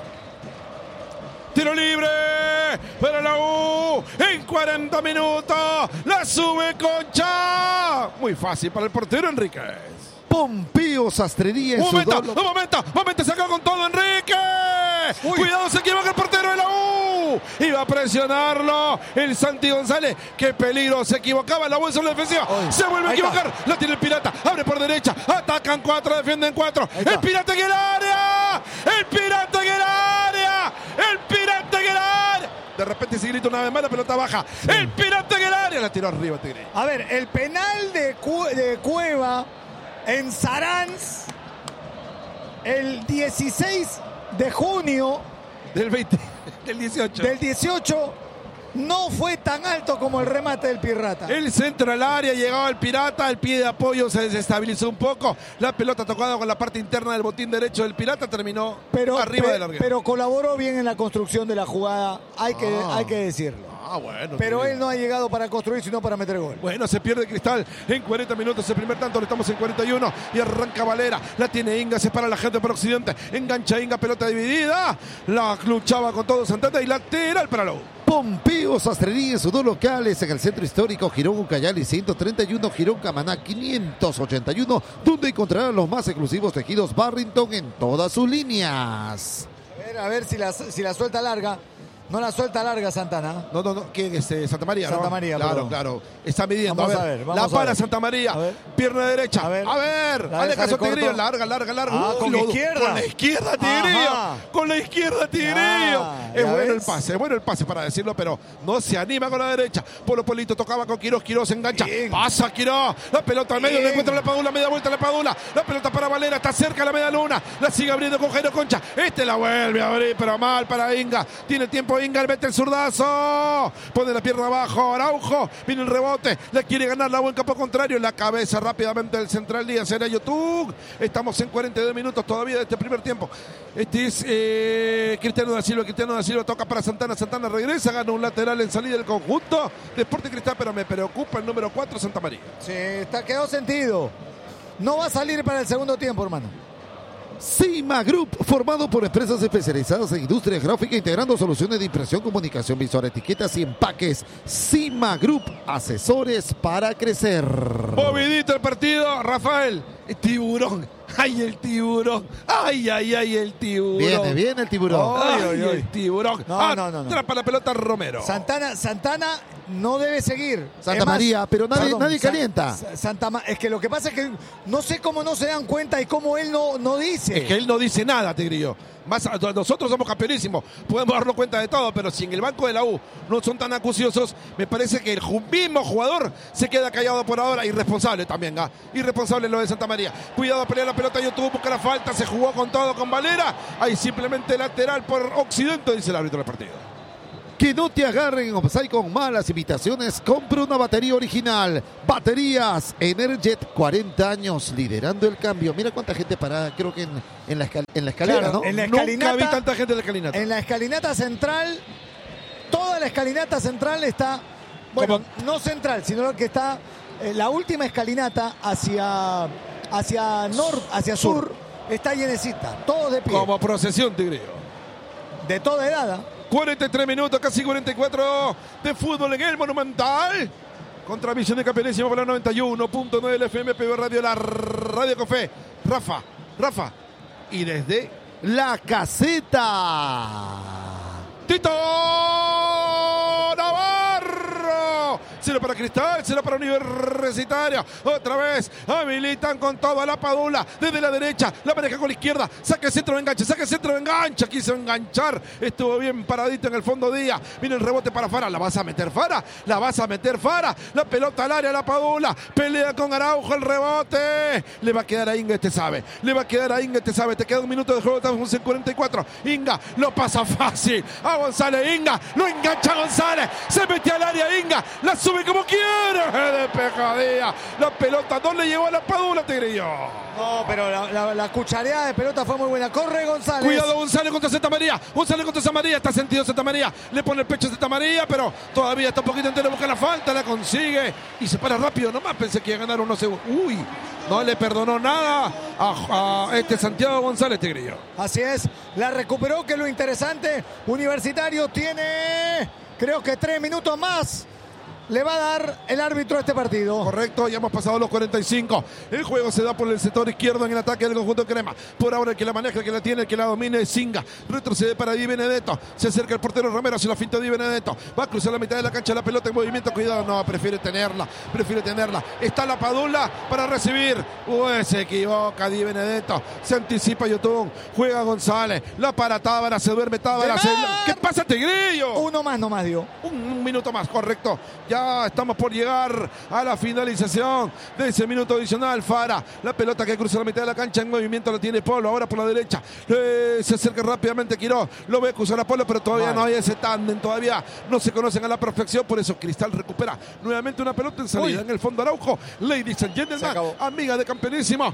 Tiro libre para la U en 40 minutos. La sube Concha. Muy fácil para el portero Enríquez. Pompeo Sastrería en un momento, sacó con todo Enrique. Cuidado, se equivoca el portero de la U. Iba a presionarlo el Santi González. Qué peligro, se equivocaba la U en zona defensiva. Se vuelve a equivocar, la tiene el Pirata. Abre por derecha, atacan 4, defienden 4. El Pirata en el área. De repente se grita una vez más, la pelota baja. Sí. El Pirata en el área, la tiró arriba Tigre. A ver, el penal de Cueva en Saranz el 16 de junio del 18. Del 18 no fue tan alto como el remate del Pirata. El centro al área, llegaba el Pirata, el pie de apoyo se desestabilizó un poco. La pelota tocada con la parte interna del botín derecho del Pirata terminó arriba del arquero. Pero colaboró bien en la construcción de la jugada, hay que decirlo. Bueno, pero él no ha llegado para construir, sino para meter gol. Bueno, se pierde Cristal en 40 minutos el primer tanto, le estamos en 41 y arranca Valera, la tiene Inga, se para la gente por Occidente, engancha Inga, pelota dividida, la luchaba con todo Santana y lateral para Low. Pompeo Sastrería en sus dos locales en el centro histórico Girón Ucayali 131, Girón Camaná 581, donde encontrarán los más exclusivos tejidos Barrington en todas sus líneas. A ver si la suelta larga. No la suelta larga Santana. No. ¿Quién es Santa María? Santa ¿no? María, Claro, perdón. claro. Está midiendo. Vamos a a ver. ver, vamos La a para ver. Santa María. A ver. Pierna derecha. A ver. A ver. La Hazle deja caso de corto. Tigrillo. Larga. Con la izquierda. Con la izquierda, Tigrillo. Ajá. Con la izquierda, Tigrillo. Es ¿ya bueno ves? el pase para decirlo, pero no se anima con la derecha. Polito tocaba con Quirós. Quirós engancha. Bien. Pasa Quirós. La pelota al medio. Bien. Le encuentra la Padula. Media vuelta la Padula. La pelota para Valera. Está cerca la media luna. La sigue abriendo con Jairo Concha. La vuelve a abrir, pero mal para Inga. Tiene tiempo Inga. Mete el zurdazo. Pone la pierna abajo. Araujo. Viene el rebote. Le quiere ganar la buen campo contrario. La cabeza rápidamente del central Díaz. Era YouTube. Estamos en 42 minutos todavía de este primer tiempo. Este es Cristiano da Silva. Cristiano da Silva toca para Santana. Santana regresa. Gana un lateral en salida del conjunto de Sporting Cristal. Pero me preocupa el número 4, Santa María. Sí, quedó sentido. No va a salir para el segundo tiempo, hermano. Cima Group, formado por empresas especializadas en industria gráfica, integrando soluciones de impresión, comunicación visual, etiquetas y empaques. Cima Group, asesores para crecer. Movidito el partido, Rafael. Tiburón. ¡Ay, el tiburón! ¡Ay, el tiburón! Viene el tiburón. ¡Ay, el tiburón! No. Atrapa la pelota Romero. Santana no debe seguir. Santa María, pero nadie calienta. Es que lo que pasa es que no sé cómo no se dan cuenta y cómo él no dice. Es que él no dice nada, Tigrillo. Nosotros somos campeonísimos, podemos darnos cuenta de todo, pero si en el banco de la U no son tan acuciosos, me parece que el mismo jugador se queda callado por ahora. Irresponsable también, irresponsable lo de Santa María. Cuidado a pelear la pelota, YouTube busca la falta, se jugó con todo con Valera. Hay simplemente lateral por Occidente, dice el árbitro del partido. Que no te agarren en offside con malas imitaciones. Compra una batería original. Baterías Energet, 40 años liderando el cambio. Mira cuánta gente parada, creo que en la escalera, claro, ¿no? En la escalinata, nunca vi tanta gente en la escalinata. En la escalinata central, toda la escalinata central está, bueno, no central, sino que está la última escalinata hacia sur, está llenecita, todo de pie. Como procesión, Tigrillo. De toda edad. 43 minutos, casi 44 de fútbol en el Monumental. Contra Misión de Campeonísimo para la 91.9 del FM PB Radio, la Radio Café. Rafa. Y desde la caseta, Tito Navarro. Cero para Cristal, cero para Universitario. Otra vez habilitan con toda la Padula. Desde la derecha, la maneja con la izquierda. Saca el centro de enganche. Quiso enganchar. Estuvo bien paradito en el fondo Díaz. Viene el rebote para Fara. ¿La vas a meter Fara? La pelota al área, la Padula. Pelea con Araujo, el rebote. Le va a quedar a Inga, sabe. Te queda un minuto de juego, estamos en 44. Inga lo pasa fácil a González. Inga lo engancha González. Se mete al área Inga. La sube como quiere. Despejadilla. La pelota no le llevó a la Padula, Tigrillo. No, pero la cuchareada de pelota fue muy buena. Corre González. Cuidado González contra Santa María. Está sentido Santa María. Le pone el pecho a Santa María, pero todavía está un poquito entero. Busca la falta, la consigue. Y se para rápido nomás. Pensé que iba a ganar unos segundos. Uy, no le perdonó nada a Santiago González, Tigrillo. Así es. La recuperó, que es lo interesante. Universitario tiene, creo que 3 minutos más. Le va a dar el árbitro a este partido. Correcto, ya hemos pasado los 45. El juego se da por el sector izquierdo en el ataque del conjunto Crema. Por ahora el que la maneja, el que la tiene, el que la domina es Singa. Retrocede para Di Benedetto. Se acerca el portero Romero hacia la finta de Di Benedetto. Va a cruzar la mitad de la cancha, la pelota en movimiento. Cuidado, no, prefiere tenerla. Está la Padula para recibir. Se equivoca Di Benedetto. Se anticipa Yotun. Juega González. La para Tábara, se duerme Tábara. ¿Qué pasa, Tigrillo? Uno más nomás dio. Un minuto más, correcto. Ya estamos por llegar a la finalización de ese minuto adicional. Fara, la pelota que cruza la mitad de la cancha en movimiento la tiene Polo, ahora por la derecha. Se acerca rápidamente Quirós, lo ve cruzar a Polo, pero todavía no hay ese tándem, todavía no se conocen a la perfección, por eso Cristal recupera nuevamente una pelota en salida. En el fondo Araujo, ladies and gentlemen, amiga de Campeonísimo.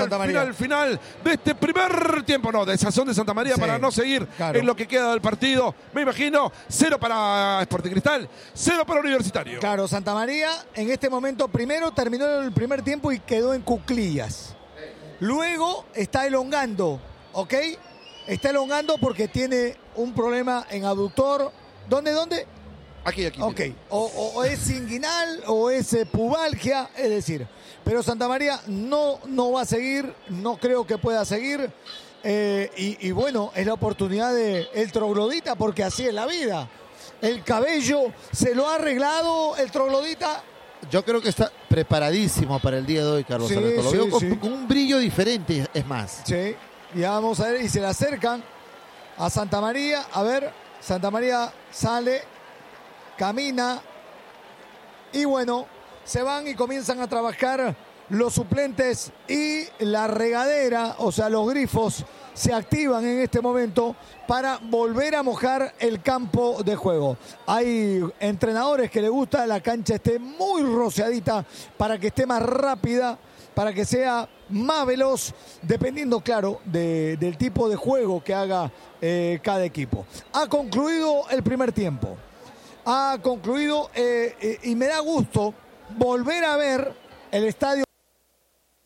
Final de este primer tiempo, de sazón de Santa María, para no seguir en lo que queda del partido. Me imagino, 0 para Sporting Cristal, 0 para Universitario. Claro, Santa María en este momento primero terminó el primer tiempo y quedó en cuclillas. Luego está elongando, ¿ok? Está elongando porque tiene un problema en abductor. ¿Dónde? Aquí. Ok, o es inguinal o es pubalgia, es decir. Pero Santa María no va a seguir, no creo que pueda seguir. Y bueno, es la oportunidad de el troglodita, porque así es la vida. El cabello se lo ha arreglado el troglodita. Yo creo que está preparadísimo para el día de hoy, Carlos Alberto. Lo veo con un brillo diferente, es más. Sí, ya vamos a ver, y se le acercan a Santa María. A ver, Santa María sale, camina, y bueno, se van y comienzan a trabajar los suplentes, y la regadera, o sea, los grifos, se activan en este momento para volver a mojar el campo de juego. Hay entrenadores que les gusta la cancha esté muy rociadita para que esté más rápida, para que sea más veloz, dependiendo, claro, del tipo de juego que haga cada equipo. Ha concluido el primer tiempo. Ha concluido y me da gusto volver a ver el estadio